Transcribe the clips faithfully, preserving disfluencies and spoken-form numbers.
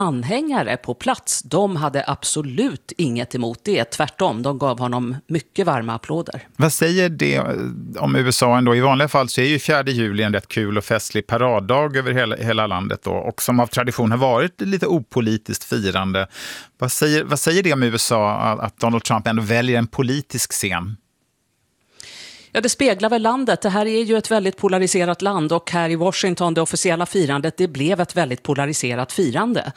anhängare på plats, de hade absolut inget emot det. Tvärtom, de gav honom mycket varma applåder. Vad säger det om U S A ändå? I vanliga fall så är ju fjärde juli en rätt kul och festlig paraddag över hela, hela landet då, och som av tradition har varit lite opolitiskt firande. Vad säger, vad säger det om U S A att Donald Trump ändå väljer en politisk scen? Ja, det speglar väl landet. Det här är ju ett väldigt polariserat land, och här i Washington, det officiella firandet, det blev ett väldigt polariserat firande.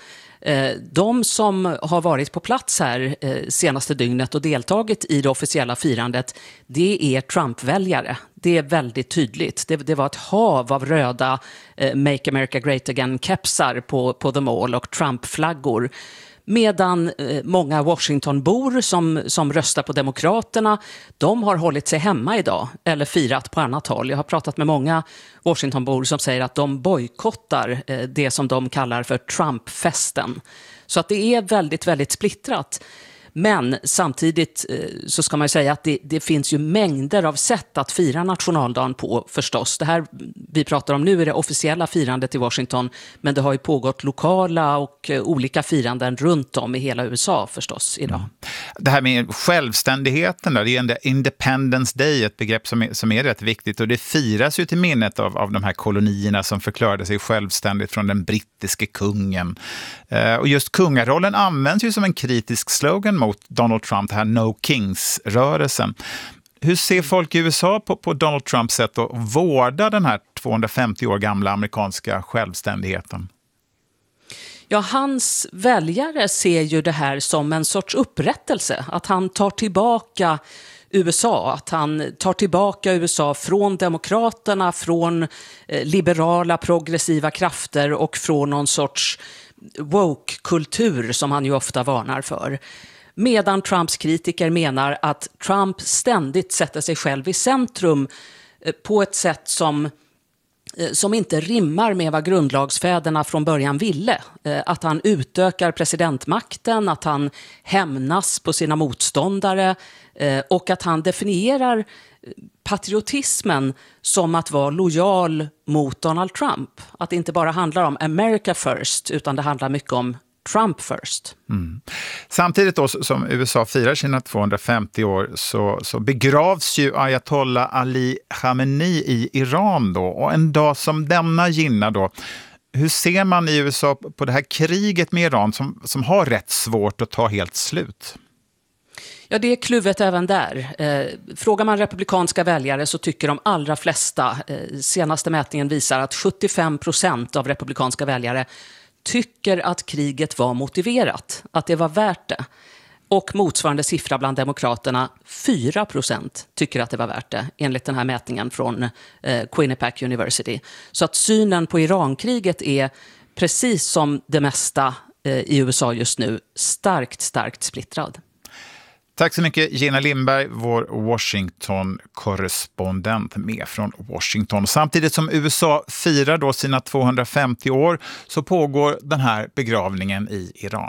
De som har varit på plats här senaste dygnet och deltagit i det officiella firandet, det är Trump-väljare. Det är väldigt tydligt. Det, det var ett hav av röda Make America Great Again-kepsar på, på The Mall och Trump-flaggor. Medan eh, många Washingtonbor som, som röstar på Demokraterna, de har hållit sig hemma idag eller firat på annat håll. Jag har pratat med många Washingtonbor som säger att de bojkottar eh, det som de kallar för Trump-festen. Så att det är väldigt, väldigt splittrat. Men samtidigt så ska man ju säga att det, det finns ju mängder av sätt att fira nationaldagen på förstås. Det här vi pratar om nu är det officiella firandet i Washington, men det har ju pågått lokala och olika firanden runt om i hela U S A förstås idag. Mm. Det här med självständigheten då, det är en Independence Day, ett begrepp som är, som är rätt viktigt, och det firas ju till minnet av, av de här kolonierna som förklarade sig självständigt från den brittiske kungen. Eh, och just kungarollen används ju som en kritisk slogan mot Donald Trump, det här No Kings-rörelsen. Hur ser folk i U S A på, på Donald Trumps sätt att vårda den här tvåhundrafemtio år gamla amerikanska självständigheten? Ja, hans väljare ser ju det här som en sorts upprättelse. Att han tar tillbaka U S A, att han tar tillbaka U S A från demokraterna, från eh, liberala progressiva krafter och från någon sorts woke-kultur som han ju ofta varnar för. Medan Trumps kritiker menar att Trump ständigt sätter sig själv i centrum på ett sätt som, som inte rimmar med vad grundlagsfäderna från början ville. Att han utökar presidentmakten, att han hämnas på sina motståndare och att han definierar patriotismen som att vara lojal mot Donald Trump. Att det inte bara handlar om America first, utan det handlar mycket om Trump first. Mm. Samtidigt då som U S A firar sina tvåhundrafemtio år så, så begravs ju Ayatollah Ali Khamenei i Iran då. Och en dag som denna gynnar då, hur ser man i U S A på det här kriget med Iran som, som har rätt svårt att ta helt slut? Ja, det är kluvet även där. Eh, frågar man republikanska väljare så tycker de allra flesta, eh, senaste mätningen visar att sjuttiofem procent av republikanska väljare tycker att kriget var motiverat, att det var värt det. Och motsvarande siffra bland demokraterna, fyra procent tycker att det var värt det, enligt den här mätningen från eh, Quinnipiac University. Så att synen på Irankriget är, precis som det mesta eh, i U S A just nu, starkt, starkt splittrad. Tack så mycket Gina Lindberg, vår Washington-korrespondent med från Washington. Samtidigt som U S A firar då sina tvåhundrafemtio år så pågår den här begravningen i Iran.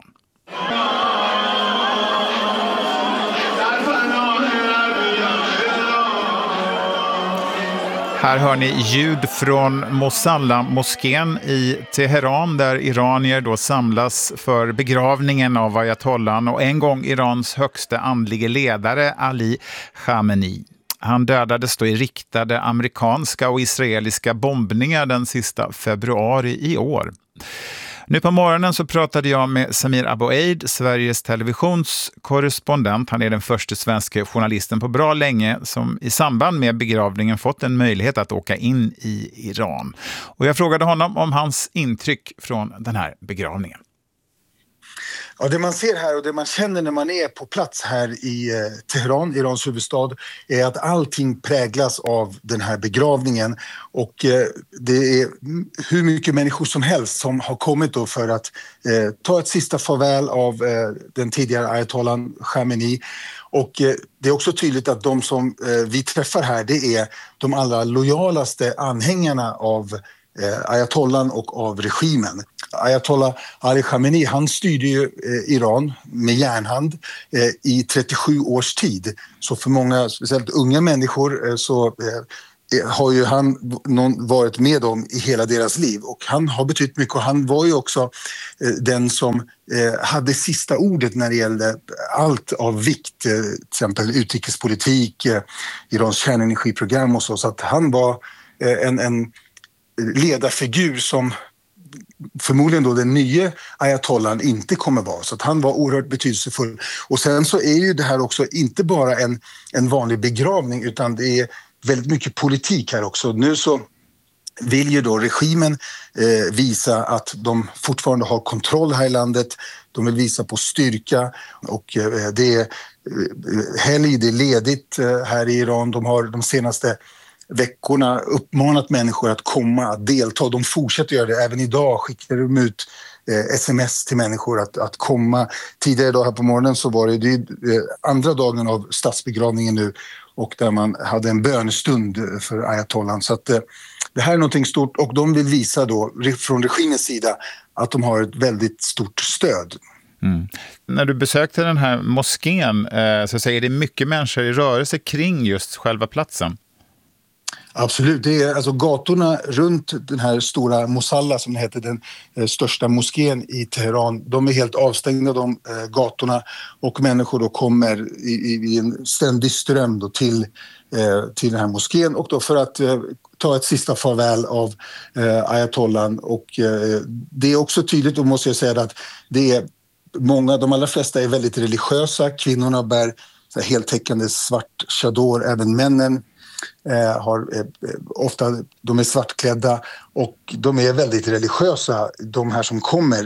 Här hör ni ljud från Mosalla-moskén i Teheran där iranier då samlas för begravningen av ayatollan och en gång Irans högsta andlige ledare Ali Khamenei. Han dödades då i riktade amerikanska och israeliska bombningar den sista februari i år. Nu på morgonen så pratade jag med Samir Abu-Eid, Sveriges televisionskorrespondent. Han är den första svenska journalisten på bra länge som i samband med begravningen fått en möjlighet att åka in i Iran. Och jag frågade honom om hans intryck från den här begravningen. Ja, det man ser här och det man känner när man är på plats här i eh, Teheran, Irans huvudstad, är att allting präglas av den här begravningen. Och eh, det är hur mycket människor som helst som har kommit då för att eh, ta ett sista farväl av eh, den tidigare ayatollan Khamenei. Och eh, det är också tydligt att de som eh, vi träffar här, det är de allra lojalaste anhängarna av eh, ayatollan och av regimen. Ayatollah Ali Khamenei, han styrde ju eh, Iran med järnhand eh, i trettiosju års tid. Så för många, speciellt unga människor, eh, så eh, har ju han någon varit med om i hela deras liv, och han har betytt mycket, och han var ju också eh, den som eh, hade sista ordet när det gällde allt av vikt, eh, till exempel utrikespolitik, eh, Irans kärnenergiprogram och så, så att han var eh, en, en ledarfigur som förmodligen då den nya ayatollan inte kommer vara, så att han var oerhört betydelsefull. Och sen så är ju det här också inte bara en, en vanlig begravning, utan det är väldigt mycket politik här också. Nu så vill ju då regimen eh, visa att de fortfarande har kontroll här i landet. De vill visa på styrka, och eh, det är eh, helg, det är ledigt eh, här i Iran. De har de senaste veckorna uppmanat människor att komma, att delta. De fortsätter göra det. Även idag skickar de ut eh, sms till människor att, att komma. Tidigare idag här på morgonen så var det, det eh, andra dagen av statsbegravningen nu, och där man hade en bönestund för ayatollan. Så att eh, det här är någonting stort, och de vill visa då från regimens sida att de har ett väldigt stort stöd. Mm. När du besökte den här moskén eh, så säger det mycket människor i rörelse kring just själva platsen. Absolut, det är alltså gatorna runt den här stora Mosalla, som det heter, den eh, största moskén i Teheran. De är helt avstängda, de eh, gatorna, och människor då kommer i, i, i en ständig ström då till, eh, till den här moskén, och då för att eh, ta ett sista farväl av eh, ayatollan. Och eh, det är också tydligt, och måste jag säga, att det är många, de allra flesta är väldigt religiösa. Kvinnorna bär så här heltäckande svart chador, även männen. Eh, har, eh, ofta, de är svartklädda, och de är väldigt religiösa, de här som kommer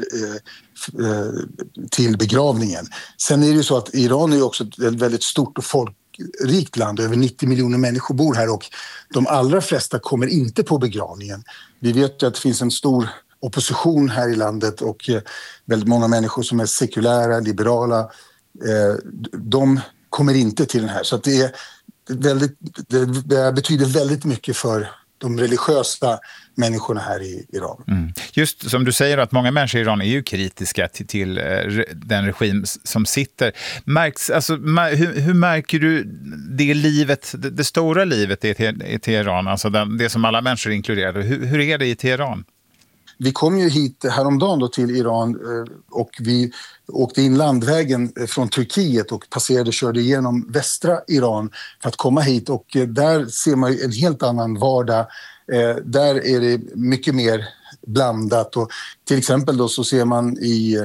eh, eh, till begravningen. Sen är det ju så att Iran är också ett väldigt stort och folkrikt land. Över nittio miljoner människor bor här, och de allra flesta kommer inte på begravningen. Vi vet ju att det finns en stor opposition här i landet, och eh, väldigt många människor som är sekulära, liberala, eh, de kommer inte till den här. Så att det är väldigt, det, det betyder väldigt mycket för de religiösa människorna här i Iran. Mm. Just som du säger, att många människor i Iran är ju kritiska till, till uh, den regim som sitter. Märks, alltså, mär, hur, hur märker du det livet, det, det stora livet i, i Teheran, alltså den, det som alla människor är inkluderade? Hur, hur är det i Teheran? Vi kom ju hit häromdagen då till Iran, och vi åkte in landvägen från Turkiet och passerade, körde igenom västra Iran för att komma hit, och där ser man ju en helt annan vardag. Där är det mycket mer blandat, och till exempel då så ser man i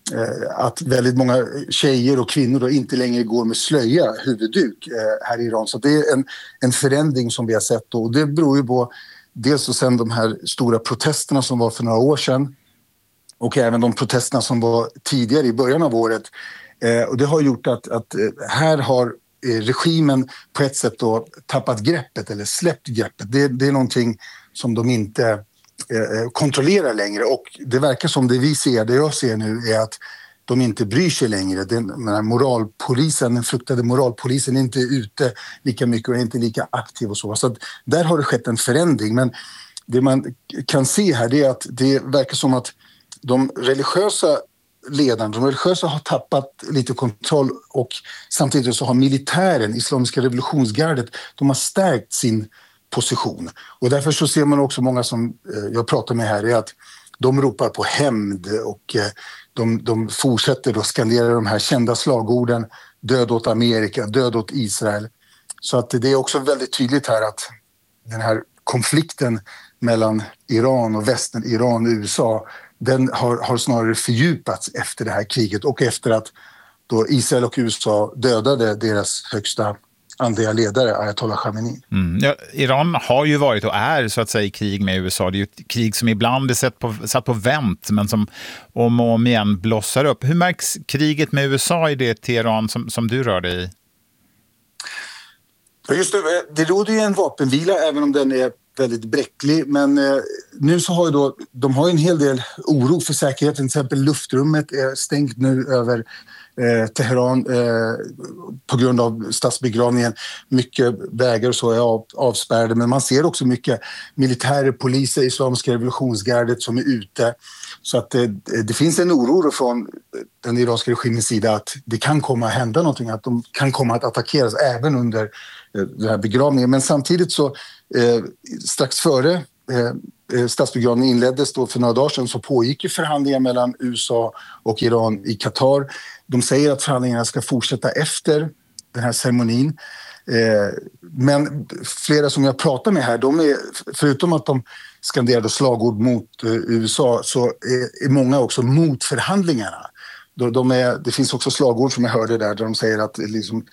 att väldigt många tjejer och kvinnor då inte längre går med slöja, huvudduk här i Iran. Så det är en, en förändring som vi har sett då, och det beror ju på dels och sen de här stora protesterna som var för några år sedan, och även de protesterna som var tidigare i början av året. Eh, och det har gjort att, att här har eh, regimen på ett sätt då tappat greppet, eller släppt greppet. Det, det är någonting som de inte eh, kontrollerar längre, och det verkar som det vi ser, det jag ser nu, är att de inte bryr sig längre. Den, den här moralpolisen, den fruktade moralpolisen, är inte ute lika mycket och är inte lika aktiv och så. Så att där har det skett en förändring. Men det man kan se här, det är att det verkar som att de religiösa ledarna, de religiösa har tappat lite kontroll, och samtidigt så har militären, Islamiska revolutionsgardet, de har stärkt sin position. Och därför så ser man också många som jag pratar med här, är att de ropar på hämnd, och de, de fortsätter då skandera de här kända slagorden: död åt Amerika, död åt Israel. Så att det är också väldigt tydligt här att den här konflikten mellan Iran och västern, Iran och U S A, den har, har snarare fördjupats efter det här kriget, och efter att då Israel och U S A dödade deras högsta andliga ledare, Ayatollah Khamenei. Mm. Ja, Iran har ju varit och är så att säga i krig med U S A. Det är ju ett krig som ibland är satt på, satt på vänt, men som om och om igen blossar upp. Hur märks kriget med U S A i det Teheran som, som du rör dig i? Just det, det råder ju en vapenvila, även om den är väldigt bräcklig, men eh, nu så har ju då, de har ju en hel del oro för säkerheten. Till exempel luftrummet är stängt nu över eh, Teheran eh, på grund av statsbegravningen. Mycket vägar och så är av, avspärrade, men man ser också mycket militärer, poliser, Islamiska revolutionsgardet som är ute. Så att eh, det finns en oro från den iranska regimens sida att det kan komma att hända någonting, att de kan komma att attackeras även under den här begravningen. Men samtidigt så Eh, strax före eh, statsbegravningen inleddes då för några dagar sedan så pågick ju förhandlingar mellan U S A och Iran i Qatar. De säger att förhandlingarna ska fortsätta efter den här ceremonin. Eh, men flera som jag pratar med här, de är, förutom att de skanderade slagord mot eh, U S A så är, är många också mot förhandlingarna. De, de är, det finns också slagord som jag hörde där, där de säger att, liksom,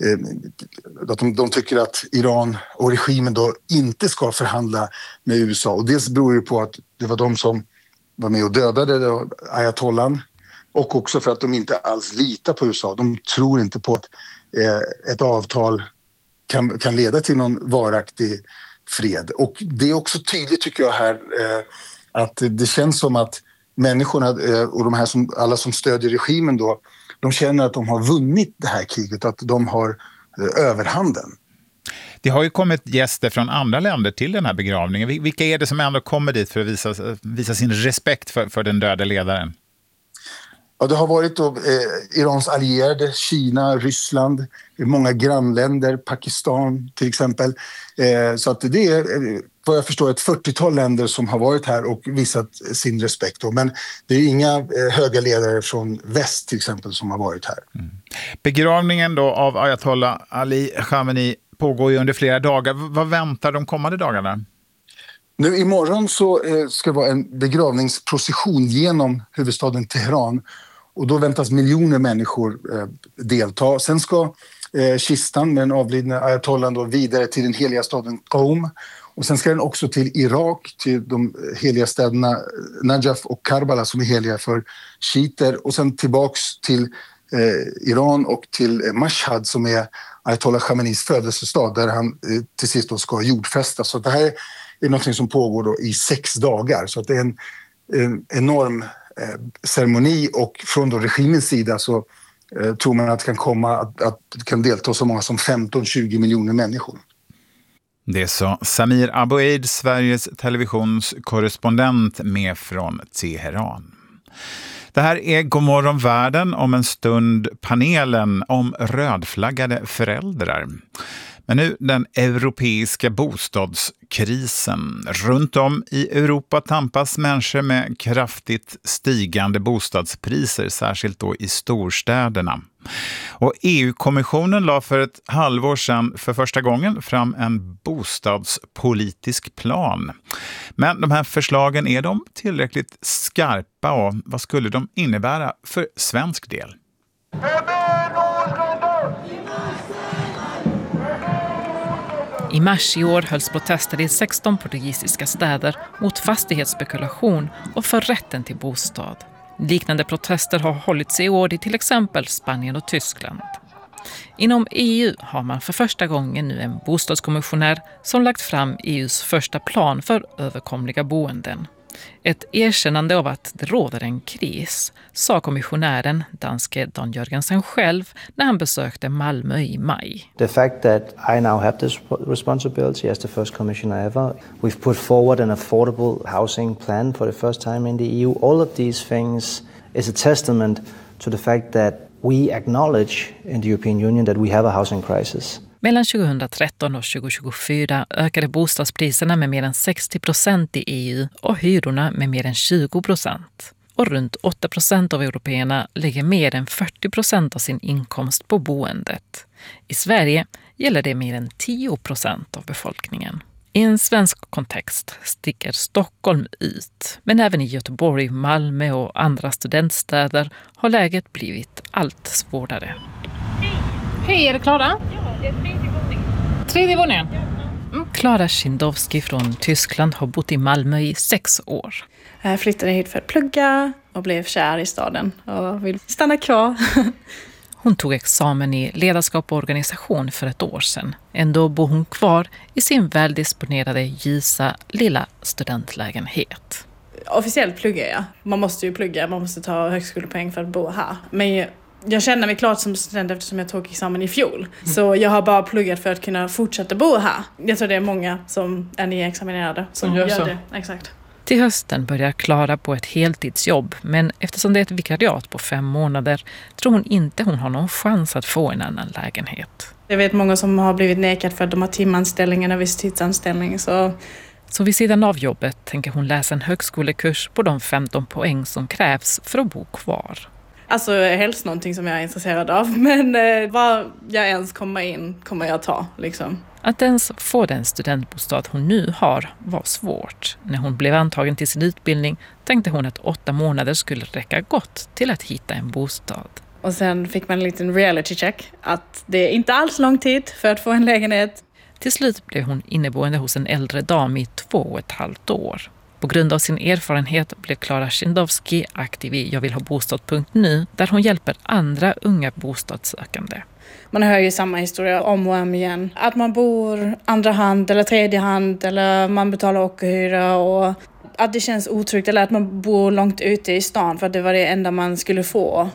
eh, att de, de tycker att Iran och regimen då inte ska förhandla med U S A. Och dels beror det på att det var de som var med och dödade då, ayatollan, och också för att de inte alls litar på U S A. De tror inte på att eh, ett avtal kan, kan leda till någon varaktig fred. Och det är också tydligt tycker jag här eh, att det känns som att människorna eh, och de här som, alla som stödjer regimen då, de känner att de har vunnit det här kriget, att de har eh, överhanden. Det har ju kommit gäster från andra länder till den här begravningen. Vilka är det som ändå kommer dit för att visa, visa sin respekt för, för den döda ledaren? Ja, det har varit då, eh, Irans allierade, Kina, Ryssland, många grannländer, Pakistan till exempel. Eh, så att det är, vad jag förstår, ett fyrtiotal länder som har varit här och visat sin respekt då. Men det är inga eh, höga ledare från väst till exempel som har varit här. Mm. Begravningen då av Ayatollah Ali Khamenei pågår ju under flera dagar. Vad väntar de kommande dagarna? Nu imorgon så eh, ska det vara en begravningsprocession genom huvudstaden Teheran. Och då väntas miljoner människor eh, delta. Sen ska eh, kistan med den avlidna ayatollan då vidare till den heliga staden Qom. Och sen ska den också till Irak, till de heliga städerna Najaf och Karbala som är heliga för shiiter. Och sen tillbaks till eh, Iran och till eh, Mashhad som är Ayatollah Khameneis födelsestad där han eh, till sist då ska jordfästas. Så det här är något som pågår då i sex dagar. Så att det är en, en enorm eh, ceremoni och från då regimens sida så eh, tror man att det kan komma att, att det kan delta så många som femton till tjugo miljoner människor. Det sa Samir Aboueid, Sveriges televisionskorrespondent med från Teheran. Det här är Godmorgon världen, om en stund panelen om rödflaggade föräldrar. Men nu den europeiska bostadskrisen. Runt om i Europa tampas människor med kraftigt stigande bostadspriser, särskilt då i storstäderna. Och E U-kommissionen la för ett halvår sedan för första gången fram en bostadspolitisk plan. Men de här förslagen, är de tillräckligt skarpa och vad skulle de innebära för svensk del? I mars i år hölls protester i sexton portugisiska städer mot fastighetsspekulation och för rätten till bostad. Liknande protester har hållits i år i till exempel Spanien och Tyskland. Inom E U har man för första gången nu en bostadskommissionär som lagt fram E U:s första plan för överkomliga boenden. Ett erkännande av att det råder en kris, sa kommissionären, danske Dan Jørgensen själv, när han besökte Malmö i maj. The fact that I now have this responsibility as the first commissioner ever, we've put forward an affordable housing plan for the first time in the E U. All of these things is a testament to the fact that we acknowledge in the European Union that we have a housing crisis. Mellan tjugohundratretton och tjugotjugofyra ökade bostadspriserna med mer än sextio procent i E U och hyrorna med mer än tjugo procent. Och runt åtta procent av européerna lägger mer än fyrtio procent av sin inkomst på boendet. I Sverige gäller det mer än tio procent av befolkningen. I en svensk kontext sticker Stockholm ut, men även i Göteborg, Malmö och andra studentstäder har läget blivit allt svårare. Hej, är det Klara? Ja, det är tredje våningen. Tredje våningen? Mm. Klara Schindowski från Tyskland har bott i Malmö i sex år. Jag flyttade hit för att plugga och blev kär i staden och vill stanna kvar. Hon tog examen i ledarskap och organisation för ett år sedan. Ändå bor hon kvar i sin väldisponerade, ljusa, lilla studentlägenhet. Officiellt pluggar jag. Man måste ju plugga, man måste ta högskolepoäng för att bo här. Men jag känner mig klart som student eftersom jag tog examen i fjol. Mm. Så jag har bara pluggat för att kunna fortsätta bo här. Jag tror det är många som är nyexaminerade som gör, gör det. Exakt. Till hösten börjar Klara på ett heltidsjobb, men eftersom det är ett vikariat på fem månader tror hon inte hon har någon chans att få en annan lägenhet. Jag vet många som har blivit nekad för att de har timanställning eller visstidsanställning. Så... så vid sidan av jobbet tänker hon läsa en högskolekurs på de femton poäng som krävs för att bo kvar. Alltså helst någonting som jag är intresserad av. Men eh, vad jag ens kommer in kommer jag ta liksom. Att ens få den studentbostad hon nu har var svårt. När hon blev antagen till sin utbildning tänkte hon att åtta månader skulle räcka gott till att hitta en bostad. Och sen fick man en liten reality check att det är inte alls lång tid för att få en lägenhet. Till slut blev hon inneboende hos en äldre dam i två och ett halvt år. På grund av sin erfarenhet blev Klara Schindowski aktiv i Jag vill ha bostad punkt nu där hon hjälper andra unga bostadssökande. Man hör ju samma historia om och om igen. Att man bor andra hand eller tredje hand eller man betalar ockerhyra och att det känns otryggt eller att man bor långt ute i stan för att det var det enda man skulle få.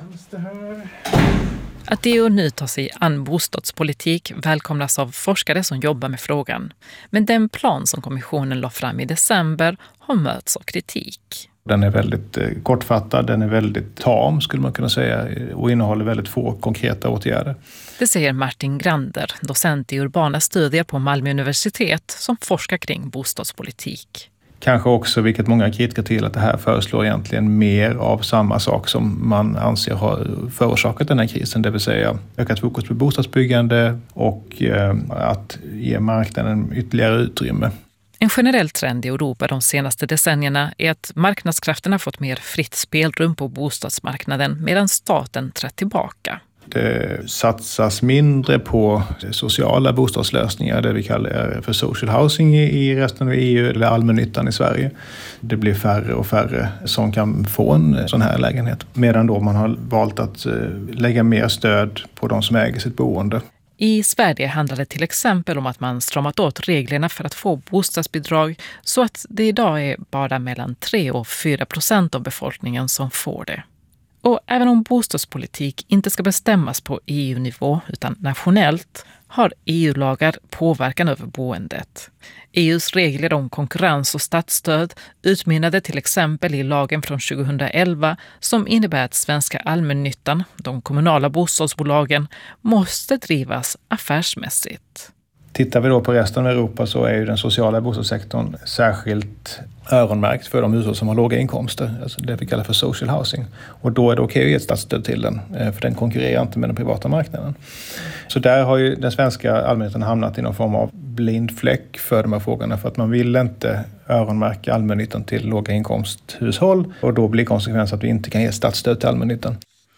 Att E U nu tar sig an bostadspolitik välkomnas av forskare som jobbar med frågan. Men den plan som kommissionen la fram i december har mötts av kritik. Den är väldigt kortfattad, den är väldigt tam skulle man kunna säga och innehåller väldigt få konkreta åtgärder. Det säger Martin Grander, docent i urbana studier på Malmö universitet som forskar kring bostadspolitik. Kanske också, vilket många kritiker till, att det här föreslår egentligen mer av samma sak som man anser har förorsakat den här krisen. Det vill säga ökat fokus på bostadsbyggande och eh, att ge marknaden ytterligare utrymme. En generell trend i Europa de senaste decennierna är att marknadskrafterna fått mer fritt spelrum på bostadsmarknaden medan staten trätt tillbaka. Det satsas mindre på sociala bostadslösningar, det vi kallar för social housing i resten av E U eller allmännyttan i Sverige. Det blir färre och färre som kan få en sån här lägenhet. Medan då man har valt att lägga mer stöd på de som äger sitt boende. I Sverige handlar det till exempel om att man stramat åt reglerna för att få bostadsbidrag så att det idag är bara mellan tre och fyra procent av befolkningen som får det. Och även om bostadspolitik inte ska bestämmas på E U-nivå utan nationellt har E U-lagar påverkan över boendet. E U:s regler om konkurrens och statsstöd utmynnade till exempel i lagen från tjugohundraelva som innebär att svenska allmännyttan, de kommunala bostadsbolagen, måste drivas affärsmässigt. Tittar vi då på resten av Europa så är ju den sociala bostadssektorn särskilt öronmärkt för de hushåll som har låga inkomster, alltså det vi kallar för social housing. Och då är det okej att ge ett statsstöd till den, för den konkurrerar inte med den privata marknaden. Så där har ju den svenska allmännyttan hamnat i någon form av blind fläck för de här frågorna, för att man vill inte öronmärka allmännyttan till låga inkomsthushåll och då blir konsekvensen att vi inte kan ge statsstöd till allmännyttan.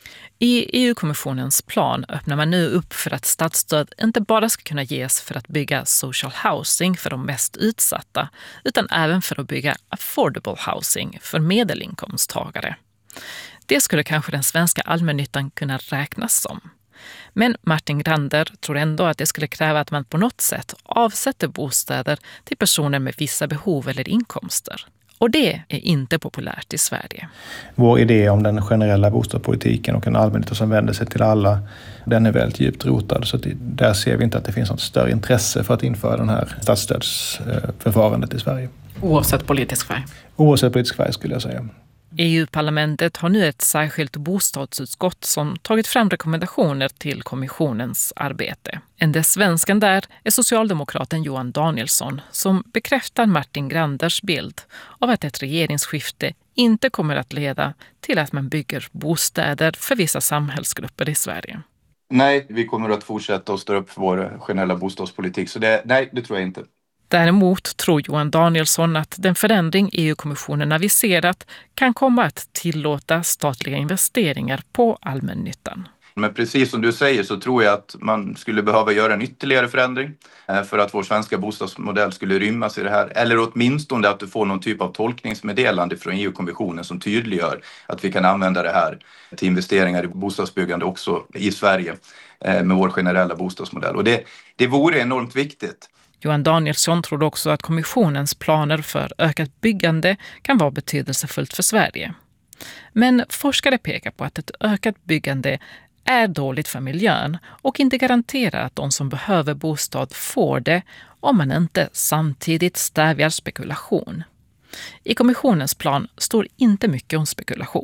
I E U-kommissionens plan öppnar man nu upp för att statsstöd inte bara ska kunna ges för att bygga social housing för de mest utsatta, utan även för att bygga affordable housing för medelinkomsttagare. Det skulle kanske den svenska allmännyttan kunna räknas som. Men Martin Grander tror ändå att det skulle kräva att man på något sätt avsätter bostäder till personer med vissa behov eller inkomster. Och det är inte populärt i Sverige. Vår idé om den generella bostadspolitiken och en allmännytta som vänder sig till alla, den är väldigt djupt rotad. Så där ser vi inte att det finns något större intresse för att införa den här statsstödsförfarandet i Sverige. Oavsett politisk färg? Oavsett politisk färg skulle jag säga. E U-parlamentet har nu ett särskilt bostadsutskott som tagit fram rekommendationer till kommissionens arbete. En dess svenskan där är socialdemokraten Johan Danielsson som bekräftar Martin Granders bild av att ett regeringsskifte inte kommer att leda till att man bygger bostäder för vissa samhällsgrupper i Sverige. Nej, vi kommer att fortsätta att stå upp för vår generella bostadspolitik, så det, nej, det tror jag inte. Däremot tror Johan Danielsson att den förändring E U-kommissionen aviserat kan komma att tillåta statliga investeringar på allmännyttan. Men precis som du säger så tror jag att man skulle behöva göra en ytterligare förändring för att vår svenska bostadsmodell skulle rymmas i det här. Eller åtminstone att du får någon typ av tolkningsmeddelande från E U-kommissionen som tydliggör att vi kan använda det här till investeringar i bostadsbyggande också i Sverige med vår generella bostadsmodell. Och det, det vore enormt viktigt. Johan Danielsson tror också att kommissionens planer för ökat byggande kan vara betydelsefullt för Sverige. Men forskare pekar på att ett ökat byggande är dåligt för miljön och inte garanterar att de som behöver bostad får det om man inte samtidigt stävjar spekulation. I kommissionens plan står inte mycket om spekulation.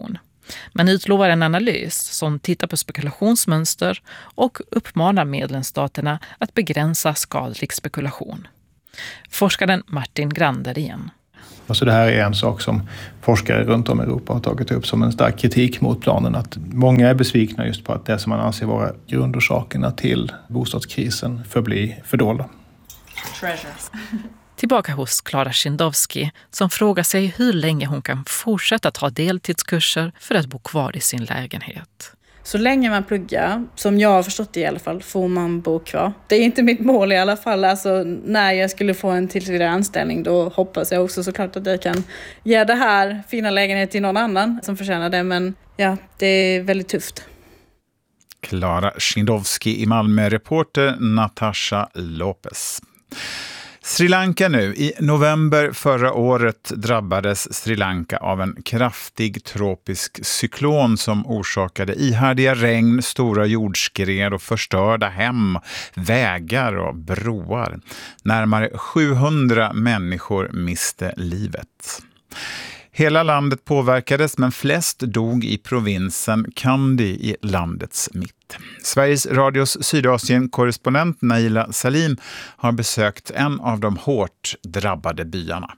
men utlovar en analys som tittar på spekulationsmönster och uppmanar medlemsstaterna att begränsa skadlig spekulation. Forskaren Martin Grander igen. Alltså det här är en sak som forskare runt om i Europa har tagit upp som en stark kritik mot planen. Att många är besvikna just på att det som man anser vara grundorsakerna till bostadskrisen förblir fördolda. Treasures. Tillbaka hos Klara Schindowski som frågar sig hur länge hon kan fortsätta ta deltidskurser för att bo kvar i sin lägenhet. Så länge man pluggar, som jag har förstått det i alla fall, får man bo kvar. Det är inte mitt mål i alla fall. Alltså, när jag skulle få en tillsvidare anställning, då hoppas jag också såklart att jag kan ge det här fina lägenhet till någon annan som förtjänar det. Men ja, det är väldigt tufft. Klara Schindowski i Malmö, reporter Natasha Lopez. Sri Lanka nu. I november förra året drabbades Sri Lanka av en kraftig tropisk cyklon som orsakade ihärdiga regn, stora jordskred och förstörda hem, vägar och broar. Närmare sjuhundra människor miste livet. Hela landet påverkades, men flest dog i provinsen Kandy i landets mitt. Sveriges Radios Sydasien-korrespondent Naila Salim har besökt en av de hårt drabbade byarna.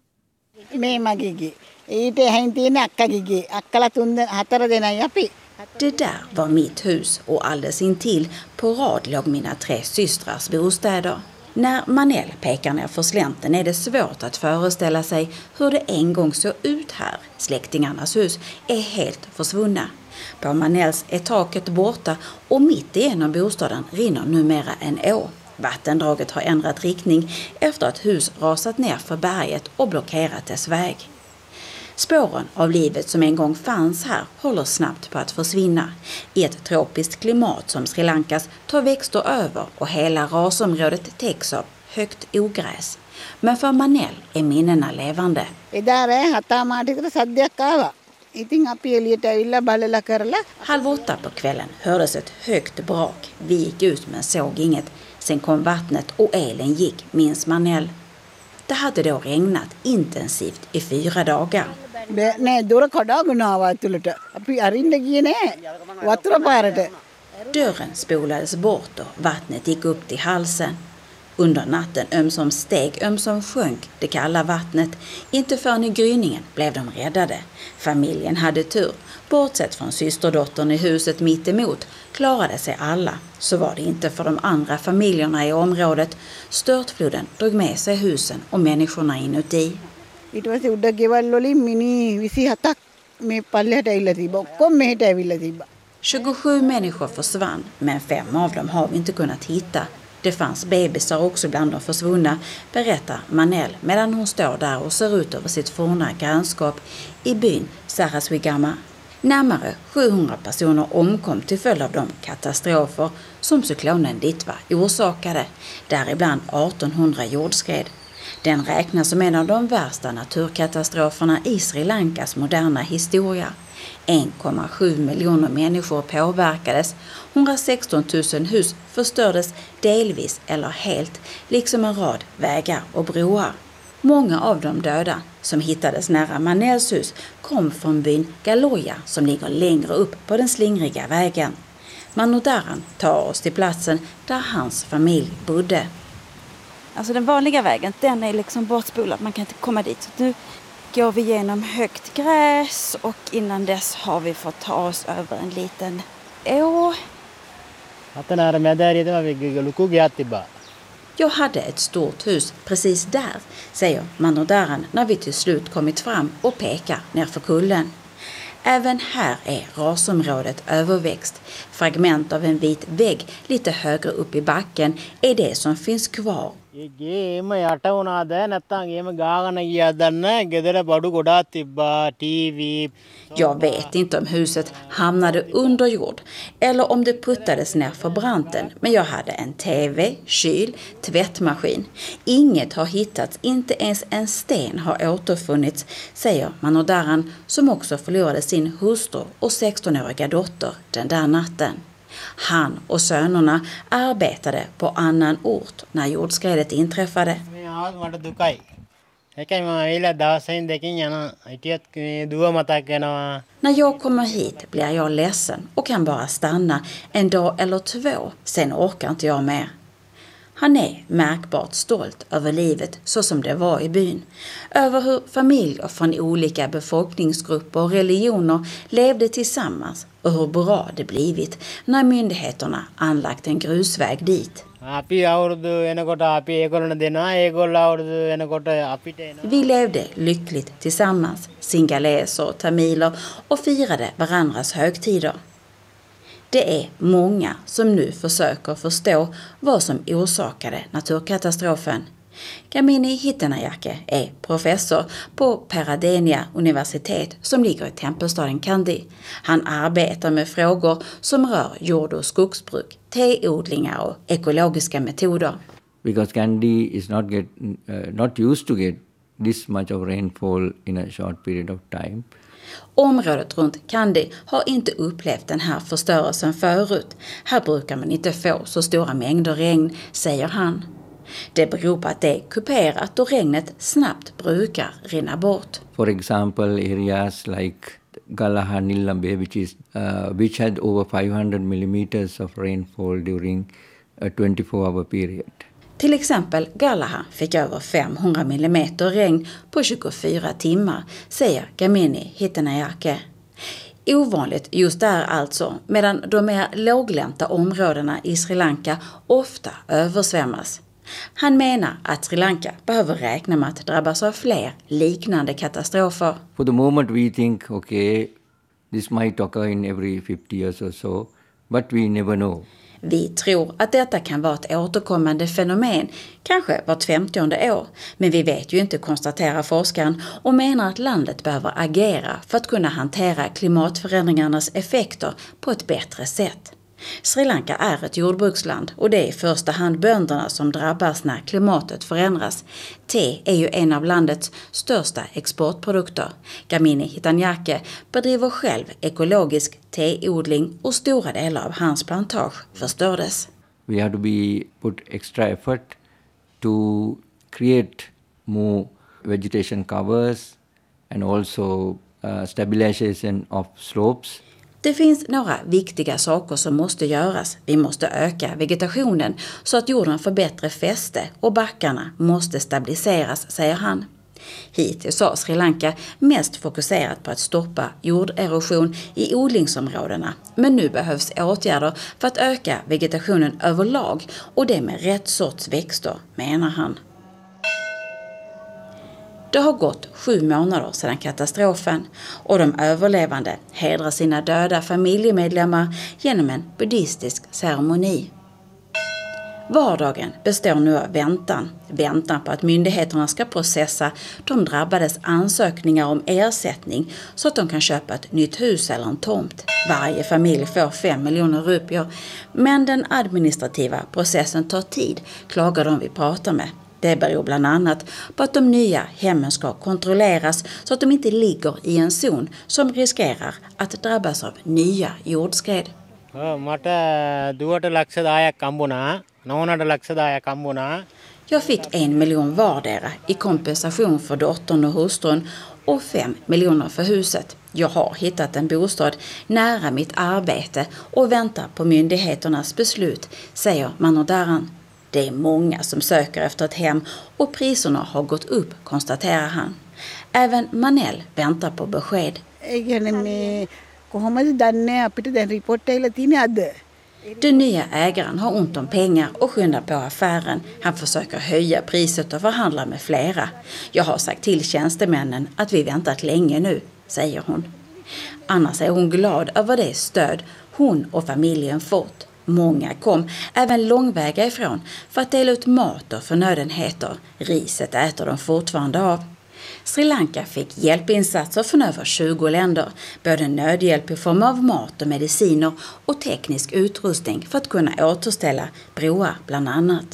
Det där var mitt hus och alldeles intill på rad låg mina tre systrars bostäder. När Manel pekar ner för slänten är det svårt att föreställa sig hur det en gång såg ut här. Släktingarnas hus är helt försvunna. På Manels är taket borta och mitt igenom bostaden rinner numera en å. Vattendraget har ändrat riktning efter att hus rasat ner för berget och blockerat dess väg. Spåren av livet som en gång fanns här håller snabbt på att försvinna. I ett tropiskt klimat som Sri Lankas tar växter över och hela rasområdet täcks av högt ogräs. Men för Manel är minnena levande. Halv åtta på kvällen hördes ett högt brak. Vi gick ut men såg inget. Sen kom vattnet och elen gick, minns Manel. Det hade då regnat intensivt i fyra dagar. Dörren spolades bort och vattnet gick upp till halsen. Under natten ömsom steg, ömsom sjönk det kalla vattnet. Inte förrän i gryningen blev de räddade. Familjen hade tur. Bortsett från systerdottern i huset mitt emot klarade sig alla. Så var det inte för de andra familjerna i området. Störtfloden drog med sig husen och människorna inuti. tjugosju människor försvann, men fem av dem har vi inte kunnat hitta. Det fanns bebisar också bland de försvunna, berättar Manel medan hon står där och ser ut över sitt forna grannskap i byn Saraswigama. Närmare sjuhundra personer omkom till följd av de katastrofer som cyklonen Ditwa orsakade, däribland artonhundra jordskred. Den räknas som en av de värsta naturkatastroferna i Sri Lankas moderna historia. en komma sju miljoner människor påverkades, hundrasexton tusen hus förstördes delvis eller helt, liksom en rad vägar och broar. Många av de döda som hittades nära Manels hus kom från byn Galoya som ligger längre upp på den slingriga vägen. Manodaran tar oss till platsen där hans familj bodde. Alltså den vanliga vägen, den är liksom bortspolad, man kan inte komma dit. Så nu går vi genom högt gräs och innan dess har vi fått ta oss över en liten å. Jag hade ett stort hus precis där, säger Manodaran när vi till slut kommit fram och pekar nerför kullen. Även här är rasområdet överväxt. Fragment av en vit vägg lite högre upp i backen är det som finns kvar. Jag vet inte om huset hamnade under jord eller om det puttades ner för branten, men jag hade en tv, kyl, tvättmaskin. Inget har hittats, inte ens en sten har återfunnits, säger Manodaran som också förlorade sin hustru och sextonåriga dotter den där natten. Han och sönerna arbetade på annan ort när jordskredet inträffade. När jag kommer hit blir jag ledsen och kan bara stanna en dag eller två. Sen orkar inte jag mer. Han är märkbart stolt över livet så som det var i byn. Över hur familjer från olika befolkningsgrupper och religioner levde tillsammans och hur bra det blivit när myndigheterna anlagt en grusväg dit. Vi levde lyckligt tillsammans, singaleser och tamiler, och firade varandras högtider. Det är många som nu försöker förstå vad som orsakade naturkatastrofen. Gamini Hitanayake är professor på Peradeniya universitet som ligger i tempelstaden Kandy. Han arbetar med frågor som rör jord- och skogsbruk, teodlingar och ekologiska metoder. Because Kandy is not get uh, not used to get this much of rainfall in a short period of time. Området runt Kandy har inte upplevt den här förstörelsen förut. Här brukar man inte få så stora mängder regn, säger han. Det beror på att det är kuperat och regnet snabbt brukar rinna bort. For example, areas like Galaha Nilambe, which is uh, which had over five hundred millimeters of rainfall during a twenty-four hour period. Till exempel Galaha fick över femhundra millimeter regn på tjugofyra timmar, säger Gamini Hitanayake. Ovanligt just där alltså, medan de mer låglänta områdena i Sri Lanka ofta översvämmas. Han menar att Sri Lanka behöver räkna med att drabbas av fler liknande katastrofer. For the moment we think, okay, this might occur in every fifty years or so, but we never know. Vi tror att detta kan vara ett återkommande fenomen, kanske vart femtionde år. Men vi vet ju inte, konstaterar forskaren, och menar att landet behöver agera för att kunna hantera klimatförändringarnas effekter på ett bättre sätt. Sri Lanka är ett jordbruksland och det är i första hand bönderna som drabbas när klimatet förändras. Te är ju en av landets största exportprodukter. Gamini Hitanayake bedriver själv ekologisk teodling och stora delar av hans plantage förstördes. We have to be put extra effort to create more vegetation covers and also uh, stabilization of slopes. Det finns några viktiga saker som måste göras. Vi måste öka vegetationen så att jorden får bättre fäste och backarna måste stabiliseras, säger han. Hittills har Sri Lanka mest fokuserat på att stoppa jorderosion i odlingsområdena. Men nu behövs åtgärder för att öka vegetationen överlag och det med rätt sorts växter, menar han. Det har gått sju månader sedan katastrofen och de överlevande hedrar sina döda familjemedlemmar genom en buddhistisk ceremoni. Vardagen består nu av väntan. Väntan på att myndigheterna ska processa de drabbades ansökningar om ersättning så att de kan köpa ett nytt hus eller en tomt. Varje familj får fem miljoner rupier, men den administrativa processen tar tid, klagar de vi pratar med. Det beror bland annat på att de nya hemmen ska kontrolleras så att de inte ligger i en zon som riskerar att drabbas av nya jordskred. Jag fick en miljon vardera i kompensation för dottern och hustrun och fem miljoner för huset. Jag har hittat en bostad nära mitt arbete och väntar på myndigheternas beslut, säger Manodaran. Det är många som söker efter ett hem och priserna har gått upp, konstaterar han. Även Manel väntar på besked. Den nya ägaren har ont om pengar och skyndar på affären. Han försöker höja priset och förhandla med flera. Jag har sagt till tjänstemännen att vi väntat länge nu, säger hon. Annars är hon glad över det stöd hon och familjen fått. Många kom, även långväga ifrån, för att dela ut mat och förnödenheter. Riset äter de fortfarande av. Sri Lanka fick hjälpinsatser från över tjugo länder, både nödhjälp i form av mat och mediciner och teknisk utrustning för att kunna återställa broar bland annat.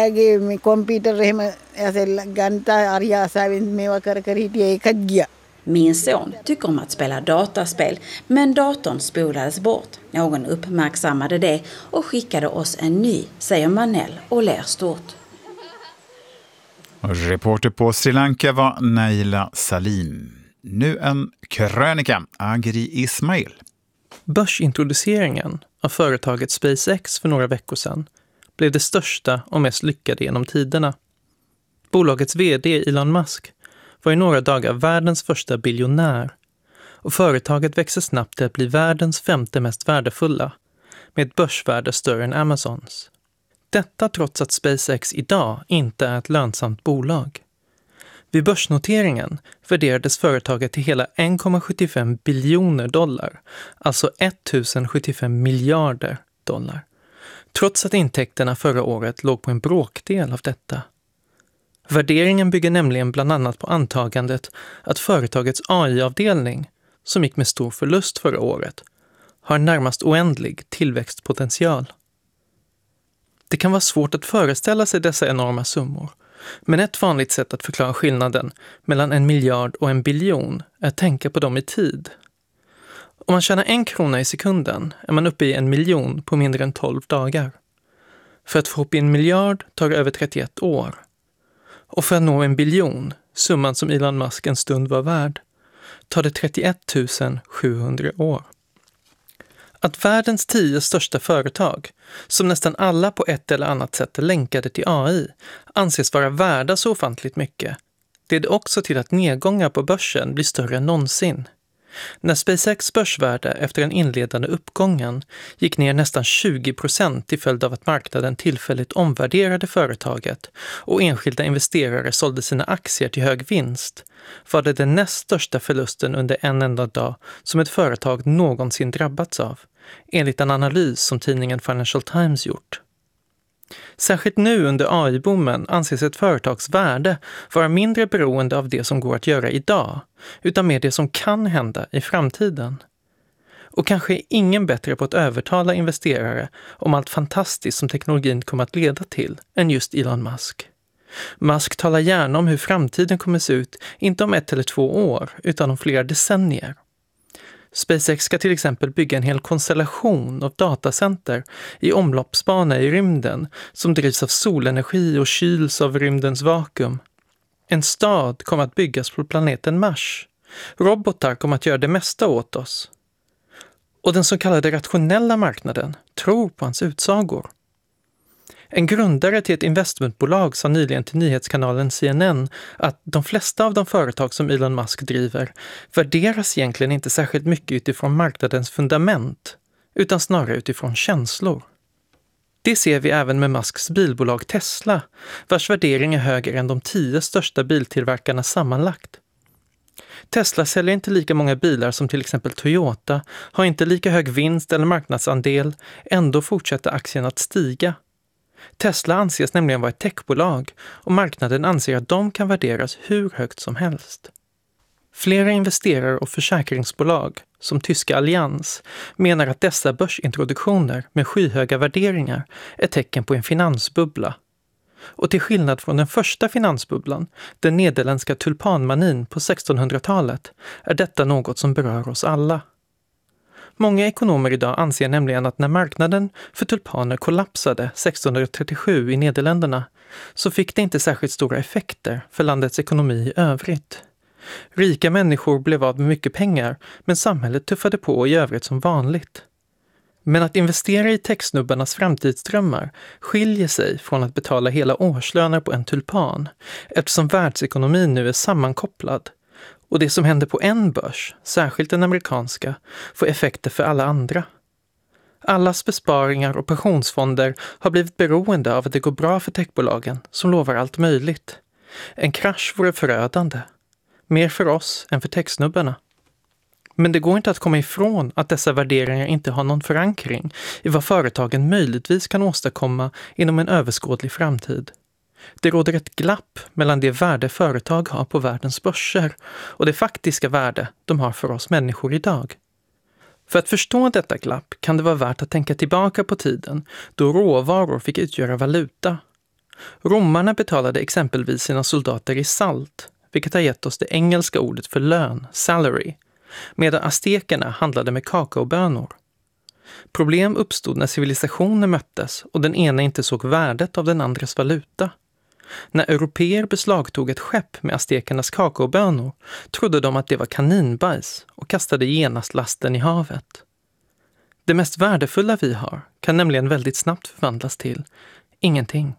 Min son tycker om att spela dataspel, men datorn spolades bort. Någon uppmärksammade det och skickade oss en ny, säger Manel och ler stort. Reporter på Sri Lanka var Naila Salim. Nu en krönika, Agri Ismail. Börsintroduceringen av företaget SpaceX för några veckor sedan blev det största och mest lyckade genom tiderna. Bolagets vd Elon Musk var i några dagar världens första biljonär och företaget växer snabbt till att bli världens femte mest värdefulla med ett börsvärde större än Amazons. Detta trots att SpaceX idag inte är ett lönsamt bolag. Vid börsnoteringen värderades företaget till hela en komma sjuttiofem biljoner dollar, alltså tusen sjuttiofem miljarder dollar. Trots att intäkterna förra året låg på en bråkdel av detta. Värderingen bygger nämligen bland annat på antagandet att företagets A I-avdelning, som gick med stor förlust förra året, har närmast oändlig tillväxtpotential. Det kan vara svårt att föreställa sig dessa enorma summor, men ett vanligt sätt att förklara skillnaden mellan en miljard och en biljon är att tänka på dem i tid. Om man tjänar en krona i sekunden är man uppe i en miljon på mindre än tolv dagar. För att få upp i en miljard tar det över trettioett år. Och för att nå en biljon, summan som Elon Musk en stund var värd, tar det trettioett tusen sjuhundra år. Att världens tio största företag, som nästan alla på ett eller annat sätt är länkade till A I, anses vara värda så ofantligt mycket, leder också till att nedgångar på börsen blir större än någonsin. När SpaceX börsvärde efter den inledande uppgången gick ner nästan tjugo procent till följd av att marknaden tillfälligt omvärderade företaget och enskilda investerare sålde sina aktier till hög vinst, var det den näst största förlusten under en enda dag som ett företag någonsin drabbats av, enligt en analys som tidningen Financial Times gjort. Särskilt nu under A I-boomen anses ett företags värde vara mindre beroende av det som går att göra idag, utan mer det som kan hända i framtiden. Och kanske är ingen bättre på att övertala investerare om allt fantastiskt som teknologin kommer att leda till än just Elon Musk. Musk talar gärna om hur framtiden kommer se ut, inte om ett eller två år, utan om flera decennier. SpaceX ska till exempel bygga en hel konstellation av datacenter i omloppsbana i rymden som drivs av solenergi och kyls av rymdens vakuum. En stad kommer att byggas på planeten Mars. Robotar kommer att göra det mesta åt oss. Och den så kallade rationella marknaden tror på hans utsagor. En grundare till ett investmentbolag sa nyligen till nyhetskanalen C N N att de flesta av de företag som Elon Musk driver värderas egentligen inte särskilt mycket utifrån marknadens fundament, utan snarare utifrån känslor. Det ser vi även med Musks bilbolag Tesla, vars värdering är högre än de tio största biltillverkarna sammanlagt. Tesla säljer inte lika många bilar som till exempel Toyota, har inte lika hög vinst eller marknadsandel, ändå fortsätter aktien att stiga. Tesla anses nämligen vara ett techbolag och marknaden anser att de kan värderas hur högt som helst. Flera investerare och försäkringsbolag, som tyska Allianz, menar att dessa börsintroduktioner med skyhöga värderingar är tecken på en finansbubbla. Och till skillnad från den första finansbubblan, den nederländska tulpanmanin på sextonhundratalet, är detta något som berör oss alla. Många ekonomer idag anser nämligen att när marknaden för tulpaner kollapsade sextonhundratrettiosju i Nederländerna så fick det inte särskilt stora effekter för landets ekonomi i övrigt. Rika människor blev av med mycket pengar, men samhället tuffade på i övrigt som vanligt. Men att investera i techsnubbarnas framtidsdrömmar skiljer sig från att betala hela årslöner på en tulpan, eftersom världsekonomin nu är sammankopplad. Och det som händer på en börs, särskilt den amerikanska, får effekter för alla andra. Allas besparingar och pensionsfonder har blivit beroende av att det går bra för techbolagen som lovar allt möjligt. En krasch vore förödande. Mer för oss än för techsnubbarna. Men det går inte att komma ifrån att dessa värderingar inte har någon förankring i vad företagen möjligtvis kan åstadkomma inom en överskådlig framtid. Det råder ett glapp mellan det värde företag har på världens börser och det faktiska värde de har för oss människor idag. För att förstå detta glapp kan det vara värt att tänka tillbaka på tiden då råvaror fick utgöra valuta. Romarna betalade exempelvis sina soldater i salt, vilket har gett oss det engelska ordet för lön, salary, medan aztekerna handlade med kakaobönor. Problem uppstod när civilisationer möttes och den ena inte såg värdet av den andres valuta. När europeer beslagtog ett skepp med aztekernas kakaobönor trodde de att det var kaninbajs och kastade genast lasten i havet. Det mest värdefulla vi har kan nämligen väldigt snabbt förvandlas till ingenting.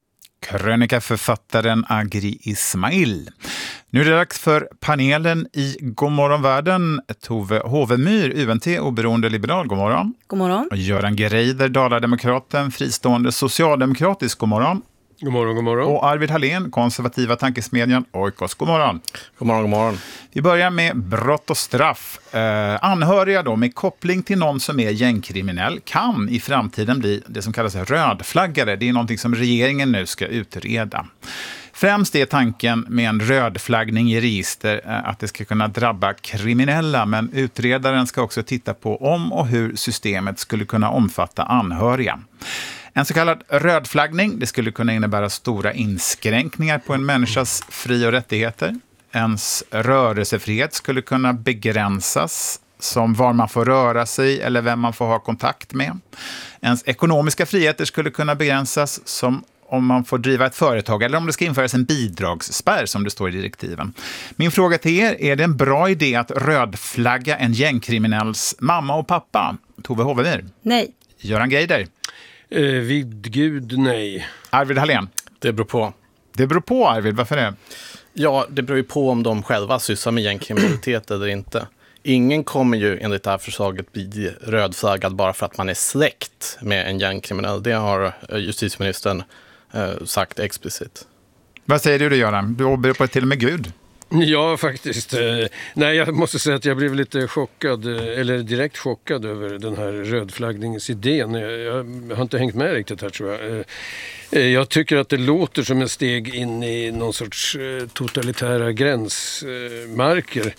Krönikaförfattaren Agri Ismail. Nu är det dags för panelen i Godmorgon världen. Tove Hovemyr, U N T, oberoende liberal, god morgon. God morgon. Och Göran Greider, Dalademokraten, fristående socialdemokratisk, god morgon. God morgon, god morgon. Och Arvid Hallén, konservativa tankesmedjan Oikos, god morgon. God morgon, god morgon. Vi börjar med brott och straff. Eh, anhöriga då med koppling till någon som är gängkriminell kan i framtiden bli det som kallas rödflaggare. Det är någonting som regeringen nu ska utreda. Främst är tanken med en rödflaggning i register att det ska kunna drabba kriminella, men utredaren ska också titta på om och hur systemet skulle kunna omfatta anhöriga. En så kallad rödflaggning, det skulle kunna innebära stora inskränkningar på en människas fri- och rättigheter. Ens rörelsefrihet skulle kunna begränsas, som var man får röra sig eller vem man får ha kontakt med. Ens ekonomiska friheter skulle kunna begränsas, som om man får driva ett företag eller om det ska införas en bidragsspärr som det står i direktiven. Min fråga till er, är det en bra idé att rödflagga en gängkriminells mamma och pappa? Tove Hovemyr? Nej. Göran Greider? Eh, vid Gud, nej. Arvid Hallén? Det beror på. Det beror på, Arvid. Varför det? Ja, det beror ju på om de själva sysslar med gängkriminalitet eller inte. Ingen kommer ju enligt det här förslaget bli rödflaggad bara för att man är släkt med en gängkriminell. Det har justitieministern eh, sagt explicit. Vad säger du då, Göran? Du åberopar till och med Gud. Ja, faktiskt. Nej, jag måste säga att jag blev lite chockad, eller direkt chockad över den här rödflaggningsidén. Jag har inte hängt med riktigt här, tror jag. Jag tycker att det låter som en steg in i någon sorts totalitära gränsmarker.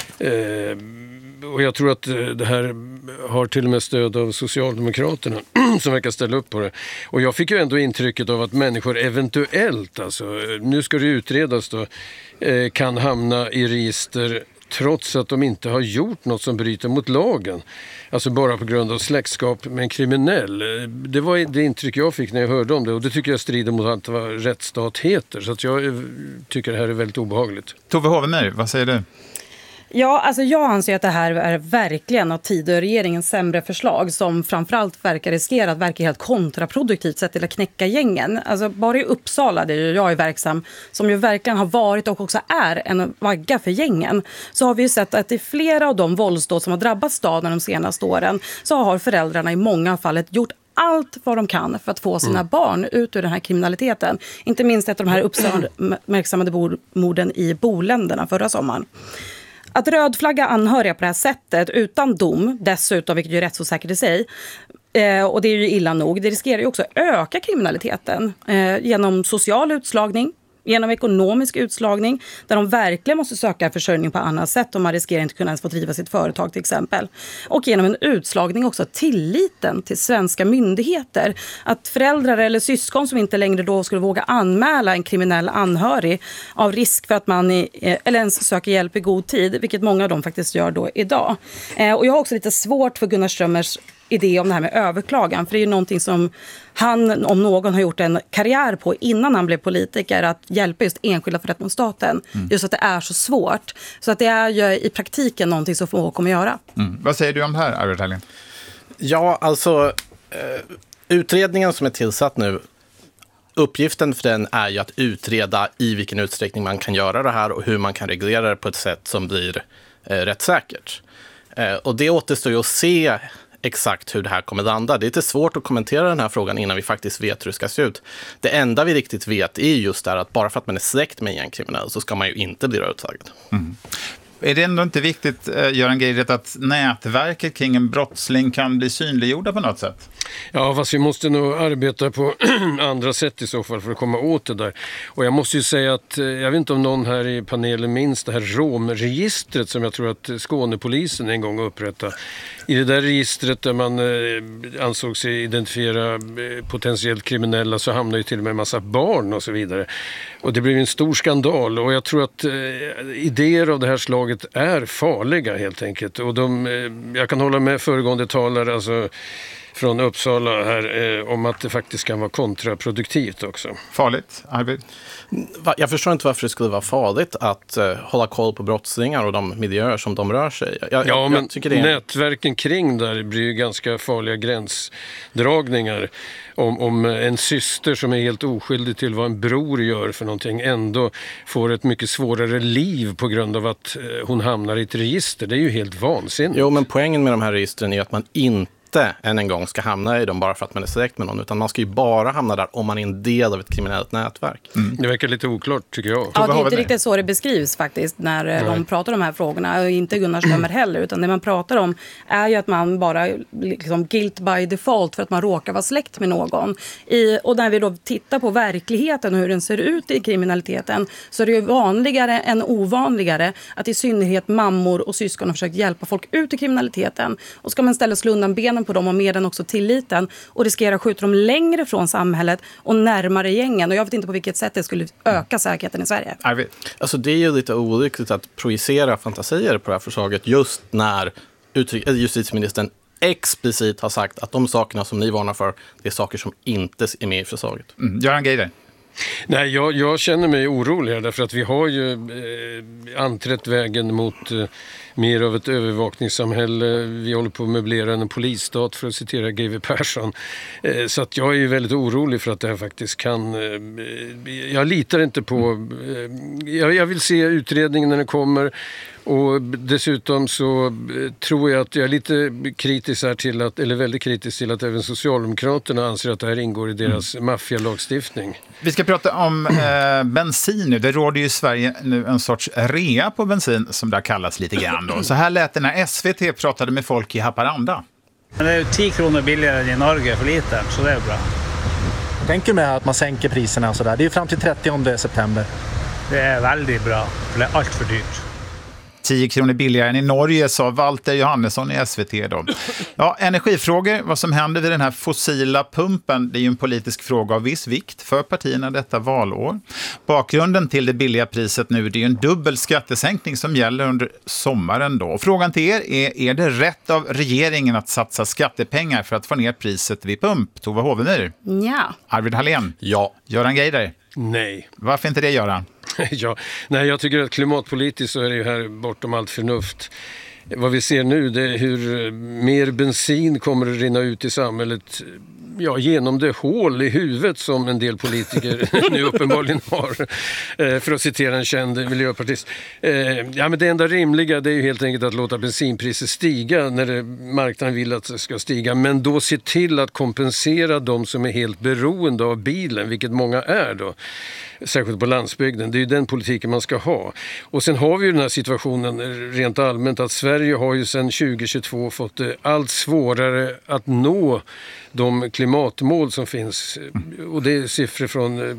Och jag tror att det här har till och med stöd av Socialdemokraterna som verkar ställa upp på det. Och jag fick ju ändå intrycket av att människor eventuellt, alltså nu ska det utredas då, kan hamna i register trots att de inte har gjort något som bryter mot lagen. Alltså bara på grund av släktskap med en kriminell. Det var det intryck jag fick när jag hörde om det, och det tycker jag strider mot allt vad rättsstat heter. Så att jag tycker det här är väldigt obehagligt. Tove Hovemyr, vad säger du? Ja, alltså jag anser att det här är verkligen av Tidöregeringens sämre förslag som framförallt verkar riskera att verka helt kontraproduktivt sett till att knäcka gängen. Alltså bara i Uppsala, där jag är verksam, som ju verkligen har varit och också är en vagga för gängen, så har vi ju sett att i flera av de våldsdåd som har drabbat staden de senaste åren så har föräldrarna i många fall gjort allt vad de kan för att få sina mm. barn ut ur den här kriminaliteten. Inte minst efter de här uppmärksammade morden i Boländerna förra sommaren. Att rödflagga anhöriga på det här sättet utan dom, dessutom, vilket ju är rättsosäkert i sig, eh, och det är ju illa nog, det riskerar ju också att öka kriminaliteten eh, genom social utslagning, genom ekonomisk utslagning, där de verkligen måste söka försörjning på annat sätt, om man riskerar inte kunna ens få driva sitt företag till exempel. Och genom en utslagning också tilliten till svenska myndigheter. Att föräldrar eller syskon som inte längre då skulle våga anmäla en kriminell anhörig av risk för att man är, eller ens söker hjälp i god tid, vilket många av dem faktiskt gör då idag. Och jag har också lite svårt för Gunnar Strömmers idé om det här med överklagan, för det är ju någonting som han, om någon, har gjort en karriär på innan han blev politiker, att hjälpa just enskilda för rätt mot staten. Mm. Just att det är så svårt. Så att det är ju i praktiken någonting som få kommer göra. Mm. Vad säger du om det här, Arvid Hallén? Ja, alltså eh, utredningen som är tillsatt nu, uppgiften för den är ju att utreda i vilken utsträckning man kan göra det här och hur man kan reglera det på ett sätt som blir eh, rättssäkert. Eh, och det återstår ju att se exakt hur det här kommer landa. Det är lite svårt att kommentera den här frågan innan vi faktiskt vet hur det ska se ut. Det enda vi riktigt vet är just där att bara för att man är släkt med en kriminell så ska man ju inte bli rödflaggad. Mm. Är det ändå inte viktigt, Göran Greider, att nätverket kring en brottsling kan bli synliggjorda på något sätt? Ja, fast vi måste nog arbeta på andra sätt i så fall för att komma åt det där. Och jag måste ju säga att, jag vet inte om någon här i panelen minns det här romregistret som jag tror att Skånepolisen en gång upprättade. I det där registret där man eh, ansåg sig identifiera eh, potentiellt kriminella, så hamnade ju till och med en massa barn och så vidare. Och det blev en stor skandal, och jag tror att eh, idéer av det här slaget är farliga helt enkelt. Och de, eh, jag kan hålla med föregående talare, alltså från Uppsala här eh, om att det faktiskt kan vara kontraproduktivt också. Farligt, Arvid? Jag förstår inte varför det skulle vara farligt att uh, hålla koll på brottslingar och de miljöer som de rör sig. Jag, ja, jag, men jag tycker det är... nätverken kring där blir ju ganska farliga gränsdragningar. Om, om en syster som är helt oskyldig till vad en bror gör för någonting ändå får ett mycket svårare liv på grund av att hon hamnar i ett register. Det är ju helt vansinnigt. Jo, men poängen med de här registren är att man inte än en gång ska hamna i dem bara för att man är släkt med någon, utan man ska ju bara hamna där om man är en del av ett kriminellt nätverk. Mm. Det verkar lite oklart, tycker jag. Ja, det är inte riktigt så det beskrivs faktiskt när Nej. de pratar om de här frågorna, och inte Gunnar Strömmer heller, utan det man pratar om är ju att man bara liksom guilt by default för att man råkar vara släkt med någon. I, och när vi då tittar på verkligheten och hur den ser ut i kriminaliteten, så är det ju vanligare än ovanligare att i synnerhet mammor och syskon har försökt hjälpa folk ut i kriminaliteten. Och ska man istället slå undan benen på dem och med den också tilliten och riskera att skjuta dem längre från samhället och närmare gängen. Och jag vet inte på vilket sätt det skulle öka säkerheten i Sverige. Alltså det är ju lite olyckligt att projicera fantasier på det här förslaget just när justitieministern explicit har sagt att de sakerna som ni varnar för, det är saker som inte är med i förslaget. Mm. Göran Geijer. Nej, jag, jag känner mig orolig därför att vi har ju eh, anträtt vägen mot eh, mer av ett övervakningssamhälle. Vi håller på att möblera en polisstat, för att citera G W Persson. Eh, så att jag är ju väldigt orolig för att det här faktiskt kan... Eh, jag litar inte på... Eh, jag, jag vill se utredningen när den kommer. Och dessutom så tror jag att jag är lite kritisk här till att, eller väldigt kritisk till att även Socialdemokraterna anser att det här ingår i deras mm. maffialagstiftning. Vi ska prata om eh, bensin nu. Det råder ju i Sverige nu en sorts rea på bensin som det kallas lite grann då. Så här lät det när S V T pratade med folk i Haparanda. Det är tio kronor billigare än i Norge för liter, så det är bra. Jag tänker mig att man sänker priserna och sådär. Det är ju fram till trettionde september. Det är väldigt bra, för det är allt för dyrt. tio kronor billigare än i Norge, sa Walter Johannesson i S V T då. Ja, energifrågor, vad som händer vid den här fossila pumpen, det är ju en politisk fråga av viss vikt för partierna detta valår. Bakgrunden till det billiga priset nu, det är ju en dubbel skattesänkning som gäller under sommaren då. Och frågan till er är, är det rätt av regeringen att satsa skattepengar för att få ner priset vid pump? Tova Hovemyr? Ja. Arvid Hallén? Ja. Göran Geijer? Nej. Varför inte det, Göran? Ja, nej, jag tycker att klimatpolitiskt så är det ju här bortom allt förnuft. Vad vi ser nu, det är hur mer bensin kommer att rinna ut i samhället, ja, genom det hål i huvudet som en del politiker nu uppenbarligen har, för att citera en känd miljöpartist. Ja, men det enda rimliga, det är ju helt enkelt att låta bensinpriser stiga när det, marknaden vill att det ska stiga, men då se till att kompensera de som är helt beroende av bilen, vilket många är då, särskilt på landsbygden. Det är ju den politiken man ska ha. Och sen har vi ju den här situationen rent allmänt att Sverige har ju sedan tjugo tjugotvå fått det allt svårare att nå de klimatmål som finns, och det är siffror från eh,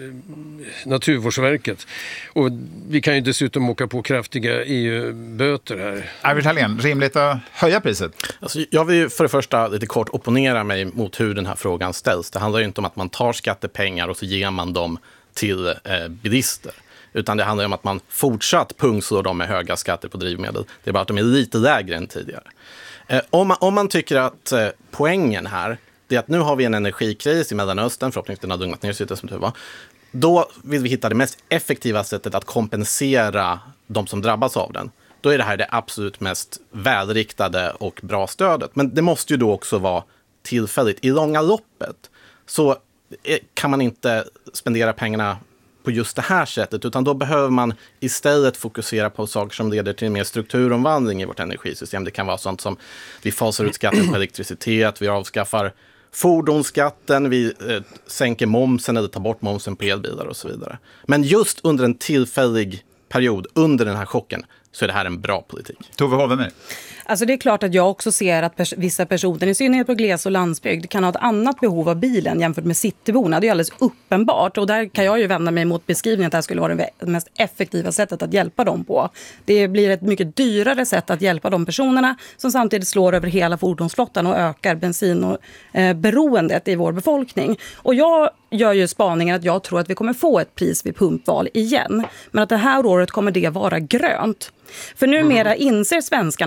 Naturvårdsverket. Och vi kan ju dessutom åka på kraftiga E U-böter här. Arvid Hallén, rimligt att höja priset? Alltså, jag vill ju för det första lite kort opponera mig mot hur den här frågan ställs. Det handlar ju inte om att man tar skattepengar och så ger man dem till eh, bilister. Utan det handlar om att man fortsatt pungslår dem med höga skatter på drivmedel. Det är bara att de är lite lägre än tidigare. Eh, om, man, om man tycker att eh, poängen här, det är att nu har vi en energikris i Mellanöstern, förhoppningsvis den har lugnat ner sig som tur var. Då vill vi hitta det mest effektiva sättet att kompensera de som drabbas av den. Då är det här det absolut mest välriktade och bra stödet. Men det måste ju då också vara tillfälligt. I långa loppet så kan man inte spendera pengarna på just det här sättet, utan då behöver man istället fokusera på saker som leder till mer strukturomvandling i vårt energisystem. Det kan vara sånt som vi fasar ut skatten på elektricitet, vi avskaffar fordonsskatten, vi eh, sänker momsen eller tar bort momsen på elbilar och så vidare. Men just under en tillfällig period, under den här chocken, så är det här en bra politik. Tove Hovemyr. Alltså det är klart att jag också ser att pers- vissa personer, i synnerhet på gles- och landsbygd, kan ha ett annat behov av bilen jämfört med cityborna. Det är alldeles uppenbart. Och där kan jag ju vända mig mot beskrivningen att det här skulle vara det mest effektiva sättet att hjälpa dem på. Det blir ett mycket dyrare sätt att hjälpa de personerna som samtidigt slår över hela fordonsflottan och ökar bensin- och eh, beroendet i vår befolkning. Och jag gör ju spaningen att jag tror att vi kommer få ett pris vid pumpval igen. Men att det här året kommer det vara grönt. För numera inser svenskarna, både efter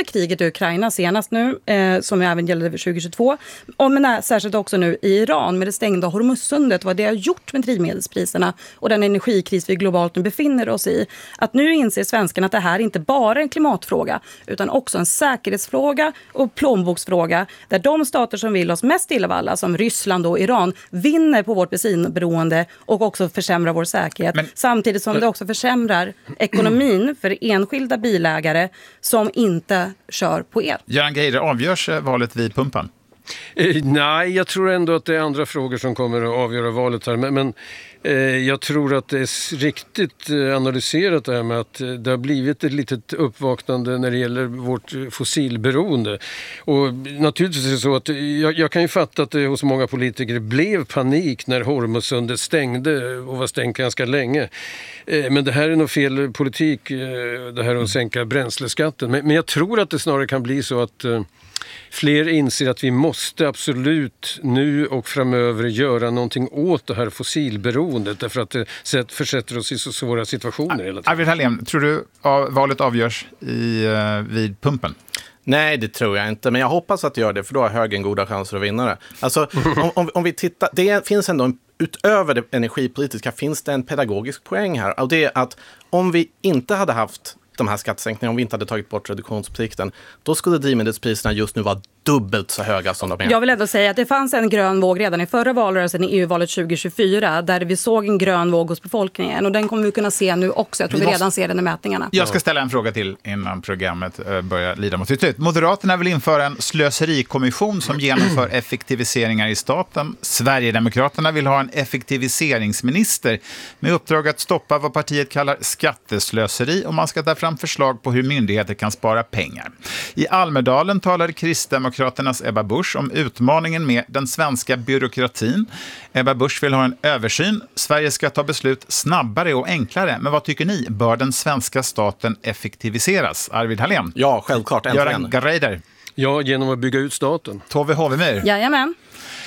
kriget i Ukraina senast nu, eh, som även gällde tjugohundratjugotvå, och men särskilt också nu i Iran med det stängda Hormuzsundet, vad det har gjort med drivmedelspriserna och den energikris vi globalt nu befinner oss i. Att nu inser svenskarna att det här inte bara är en klimatfråga utan också en säkerhetsfråga och plånboksfråga, där de stater som vill oss mest illa av alla, som Ryssland och Iran, vinner på vårt bensinberoende och också försämrar vår säkerhet. Men, samtidigt som det också försämrar ekonomin för enskilda bilägare som inte kör på el. Göran Greider, avgörs valet vid pumpen? Eh, nej, jag tror ändå att det är andra frågor som kommer att avgöra valet här. Men, men eh, jag tror att det är riktigt eh, analyserat det här med att eh, det har blivit ett litet uppvaknande när det gäller vårt fossilberoende. Och naturligtvis är det så att jag, jag kan ju fatta att det hos många politiker blev panik när Hormuzsundet stängde och var stängt ganska länge. Eh, men det här är nog fel politik, eh, det här att sänka bränsleskatten. Men, men jag tror att det snarare kan bli så att eh, fler inser att vi måste absolut nu och framöver göra någonting åt det här fossilberoendet, därför att det försätter oss i så svåra situationer hela tiden. Arvid Hallén, tror du att valet avgörs i, vid pumpen? Nej, det tror jag inte. Men jag hoppas att det gör det, för då har högern goda chanser att vinna det. Alltså, om, om, om vi tittar, det finns ändå en, utöver det energipolitiska finns det en pedagogisk poäng här. Och det är att om vi inte hade haft de här skattesänkningarna, om vi inte hade tagit bort reduktionsplikten, då skulle drivmedelspriserna just nu vara dubbelt så höga som de är. Jag vill ändå säga att det fanns en grön våg redan i förra valrörelsen i E U-valet tjugohundratjugofyra, där vi såg en grön våg hos befolkningen, och den kommer vi kunna se nu också. Jag tror vi, vi redan måste... ser den i mätningarna. Jag ska ställa en fråga till innan programmet börjar lida mot sitt slut. Moderaterna vill införa en slöserikommission som genomför effektiviseringar i staten. Sverigedemokraterna vill ha en effektiviseringsminister med uppdrag att stoppa vad partiet kallar skatteslöseri, och man ska ta fram förslag på hur myndigheter kan spara pengar. I Almedalen talade Kristdemokraterna Kristdemokraternas Ebba Busch om utmaningen med den svenska byråkratin. Ebba Busch vill ha en översyn. Sverige ska ta beslut snabbare och enklare. Men vad tycker ni? Bör den svenska staten effektiviseras? Arvid Hallén? Ja, självklart. Göran Greider? Ja, genom att bygga ut staten. Tove Hovemyr? Jajamän.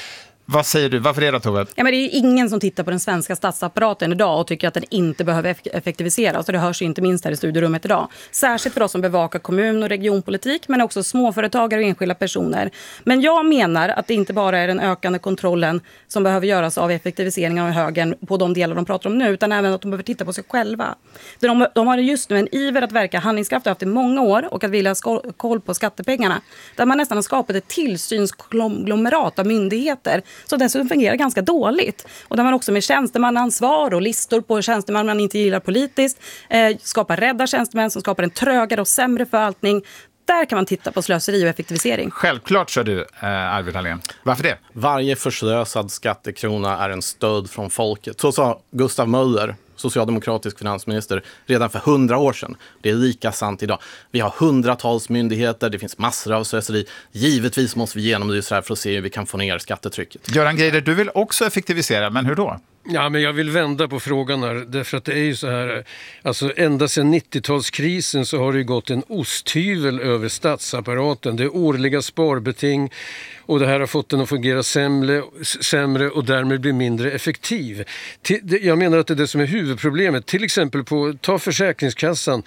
Vad säger du? Varför är det, Tove? Ja, men det är ju ingen som tittar på den svenska statsapparaten idag och tycker att den inte behöver effektiviseras. Och det hörs ju inte minst här i studierummet idag. Särskilt för oss som bevakar kommun- och regionpolitik, men också småföretagare och enskilda personer. Men jag menar att det inte bara är den ökande kontrollen som behöver göras av effektiviseringen av högern på de delar de pratar om nu, utan även att de behöver titta på sig själva. De, de har just nu en iver att verka handlingskraft haft i många år och att vilja ha koll på skattepengarna. Där man nästan har skapat ett tillsynskonglomerat av myndigheter som dessutom fungerar ganska dåligt. Och där man också med tjänstemannaansvar och listor på tjänstemän man inte gillar politiskt eh, skapar rädda tjänstemän som skapar en trögare och sämre förvaltning. Där kan man titta på slöseri och effektivisering. Självklart, sa du, eh, Arvid Hallén. Varför det? Varje förslösad skattekrona är en stöd från folket. Så sa Gustav Möller, socialdemokratisk finansminister, redan för hundra år sedan. Det är lika sant idag. Vi har hundratals myndigheter, det finns massor av slöseri. Givetvis måste vi genomlysa det här för att se hur vi kan få ner skattetrycket. Göran Greider, du vill också effektivisera, men hur då? Ja, men jag vill vända på frågan här, därför att det är ju så här, alltså ända sedan nittiotalskrisen så har det ju gått en osthyvel över statsapparaten. Det är årliga sparbeting och det här har fått den att fungera sämre, sämre och därmed bli mindre effektiv. Jag menar att det är det som är huvudproblemet. Till exempel på, ta Försäkringskassan.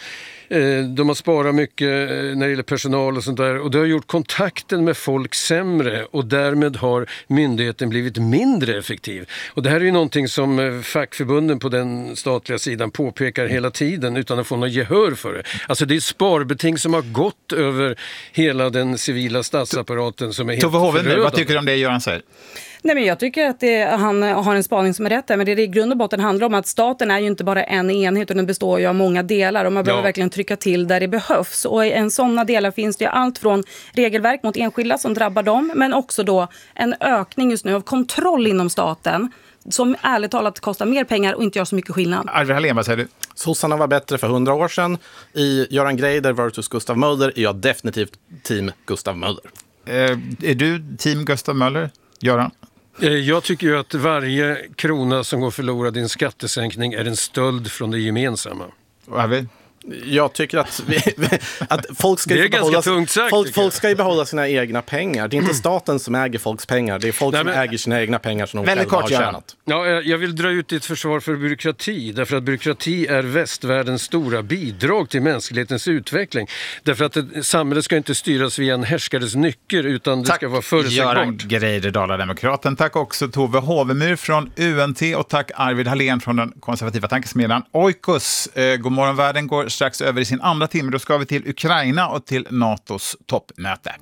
De har sparat mycket när det gäller personal och sånt där, och det har gjort kontakten med folk sämre och därmed har myndigheten blivit mindre effektiv. Och det här är ju någonting som fackförbunden på den statliga sidan påpekar hela tiden utan att få något gehör för det. Alltså det är sparbeting som har gått över hela den civila statsapparaten som är helt förödande. Vad tycker du om det Göran säger? Nej, men jag tycker att det, han har en spaning som är rätt där, men det är i grund och botten handlar om att staten är ju inte bara en enhet utan den består ju av många delar och man behöver ja. verkligen trycka till där det behövs. Och i en sådana delar finns det ju allt från regelverk mot enskilda som drabbar dem, men också då en ökning just nu av kontroll inom staten som ärligt talat kostar mer pengar och inte gör så mycket skillnad. Arvid Hallén, vad säger du? Sossarna var bättre för hundra år sedan. I Göran Greider versus Gustav Möller är jag definitivt team Gustav Möller. Eh, är du team Gustav Möller, Göran? Jag tycker ju att varje krona som går förlorad i en skattesänkning är en stöld från det gemensamma. Arvid? Jag tycker att, vi, att folk, ska det är behålla, tungt sagt, folk, folk ska ju behålla sina egna pengar. Det är inte staten som äger folks pengar. Det är folk Nej, men, som äger sina egna pengar som de själva kort, har tjänat. Ja, jag vill dra ut ett försvar för byråkrati. Därför att byråkrati är västvärldens stora bidrag till mänsklighetens utveckling. Därför att ett, samhället ska inte styras via en härskares nycker utan det tack, ska vara förutsägbart. Göran Greider, Dala-demokraten. Tack också Tove Hovemyr från U N T och tack Arvid Hallén från den konservativa tankesmedjan Oikos. Eh, god morgon, världen går strax över i sin andra timme. Då ska vi till Ukraina och till NATOs toppmöte.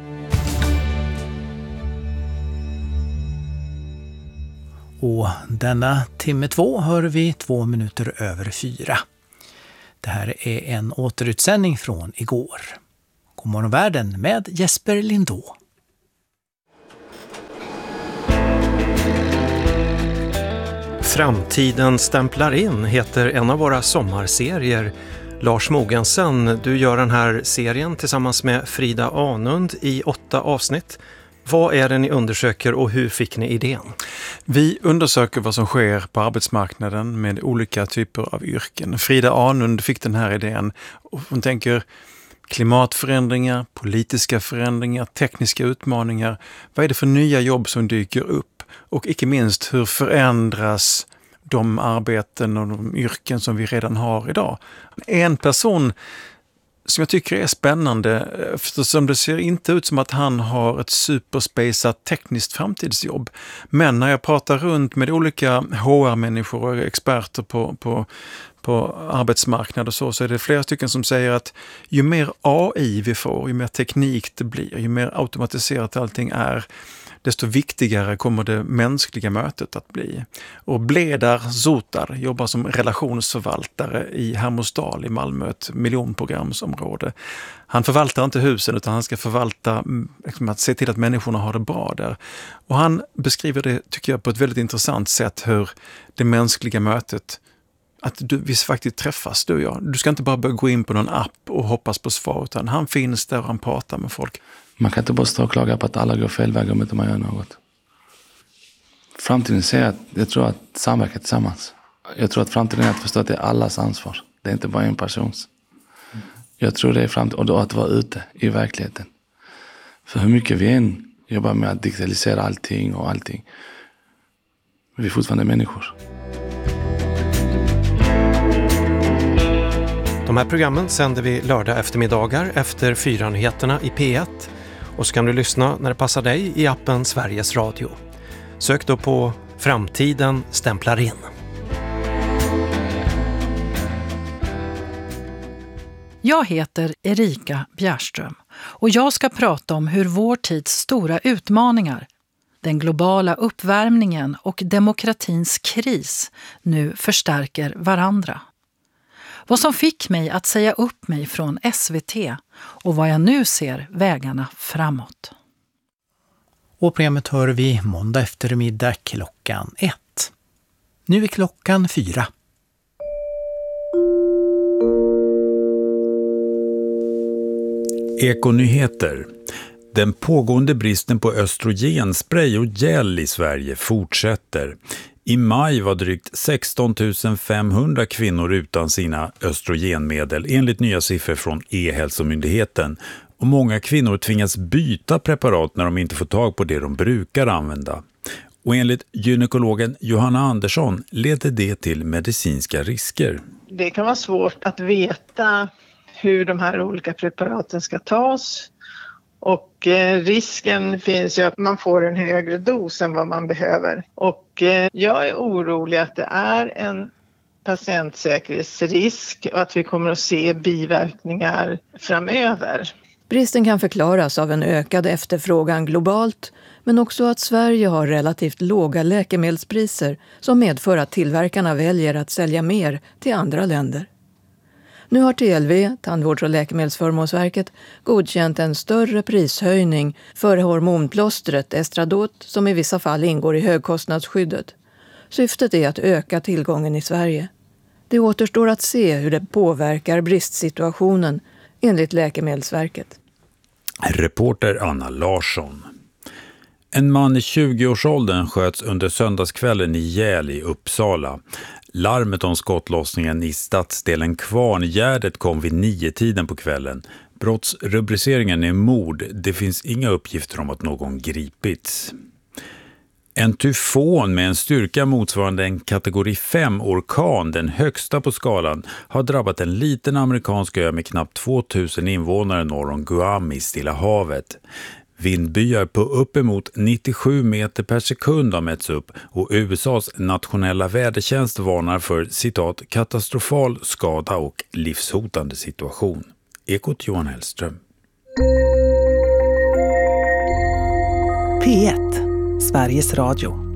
Och denna timme två hör vi två minuter över fyra. Det här är en återutsändning från igår. God morgon världen med Jesper Lindå. Framtiden stämplar in heter en av våra sommarserier. Lars Mogensen, du gör den här serien tillsammans med Frida Anund i åtta avsnitt. Vad är det ni undersöker och hur fick ni idén? Vi undersöker vad som sker på arbetsmarknaden med olika typer av yrken. Frida Anund fick den här idén och hon tänker klimatförändringar, politiska förändringar, tekniska utmaningar. Vad är det för nya jobb som dyker upp? Och icke minst, hur förändras de arbeten och de yrken som vi redan har idag? En person som jag tycker är spännande, eftersom det ser inte ut som att han har ett superspejsat tekniskt framtidsjobb. Men när jag pratar runt med olika H R-människor och experter på, på, på arbetsmarknad och så, så är det flera stycken som säger att ju mer A I vi får, ju mer teknik det blir, ju mer automatiserat allting är, desto viktigare kommer det mänskliga mötet att bli. Och Bledar Zotar jobbar som relationsförvaltare i Hermosdal i Malmö, ett miljonprogramsområde. Han förvaltar inte husen utan han ska förvalta, liksom, att se till att människorna har det bra där. Och han beskriver det, tycker jag, på ett väldigt intressant sätt hur det mänskliga mötet, att du, vi faktiskt träffas, du och jag. Du ska inte bara börja gå in på någon app och hoppas på svar, utan han finns där och han pratar med folk. Man kan inte bara stå och klaga på att alla går fel väg om inte man gör något. Framtiden säger att jag tror att samverka tillsammans. Jag tror att framtiden är att förstå att det är allas ansvar. Det är inte bara en persons. Jag tror det är framtiden, och då att vara ute i verkligheten. För hur mycket vi än jobbar med att digitalisera allting och allting, vi är fortfarande människor. De här programmen sänder vi lördag eftermiddagar efter fyra nyheterna i P ett. Och så kan du lyssna när det passar dig i appen Sveriges Radio. Sök då på Framtiden stämplar in. Jag heter Erika Bjärström och jag ska prata om hur vår tids stora utmaningar, den globala uppvärmningen och demokratins kris, nu förstärker varandra. Vad som fick mig att säga upp mig från S V T och vad jag nu ser vägarna framåt. Och programmet hör vi måndag eftermiddag klockan ett. Nu är klockan fyra. Ekonyheter. Den pågående bristen på östrogenspray och gel i Sverige fortsätter. I maj var drygt sexton tusen femhundra kvinnor utan sina östrogenmedel enligt nya siffror från E-hälsomyndigheten. Och många kvinnor tvingas byta preparat när de inte får tag på det de brukar använda. Och enligt gynekologen Johanna Andersson leder det till medicinska risker. Det kan vara svårt att veta hur de här olika preparaten ska tas. Och eh, risken finns ju att man får en högre dos än vad man behöver. Och eh, jag är orolig att det är en patientsäkerhetsrisk och att vi kommer att se biverkningar framöver. Bristen kan förklaras av en ökad efterfrågan globalt, men också att Sverige har relativt låga läkemedelspriser som medför att tillverkarna väljer att sälja mer till andra länder. Nu har T L V, Tandvårds- och läkemedelsförmånsverket, godkänt en större prishöjning för hormonplåstret Estradot som i vissa fall ingår i högkostnadsskyddet. Syftet är att öka tillgången i Sverige. Det återstår att se hur det påverkar bristsituationen enligt Läkemedelsverket. Reporter Anna Larsson. En man i tjugoårsåldern sköts under söndagskvällen ihjäl i Uppsala. Larmet om skottlossningen i stadsdelen Kvarngärdet kom vid nio tiden på kvällen. Brottsrubriceringen är mord. Det finns inga uppgifter om att någon gripits. En tyfon med en styrka motsvarande en kategori fem-orkan, den högsta på skalan, har drabbat en liten amerikansk ö med knappt tvåtusen invånare norr om Guam i Stilla havet. Vindbyar på uppemot nittiosju meter per sekund har mätts upp och U S A:s nationella vädertjänst varnar för citat katastrofal skada och livshotande situation. Ekot Johan Hellström. P ett, Sveriges Radio.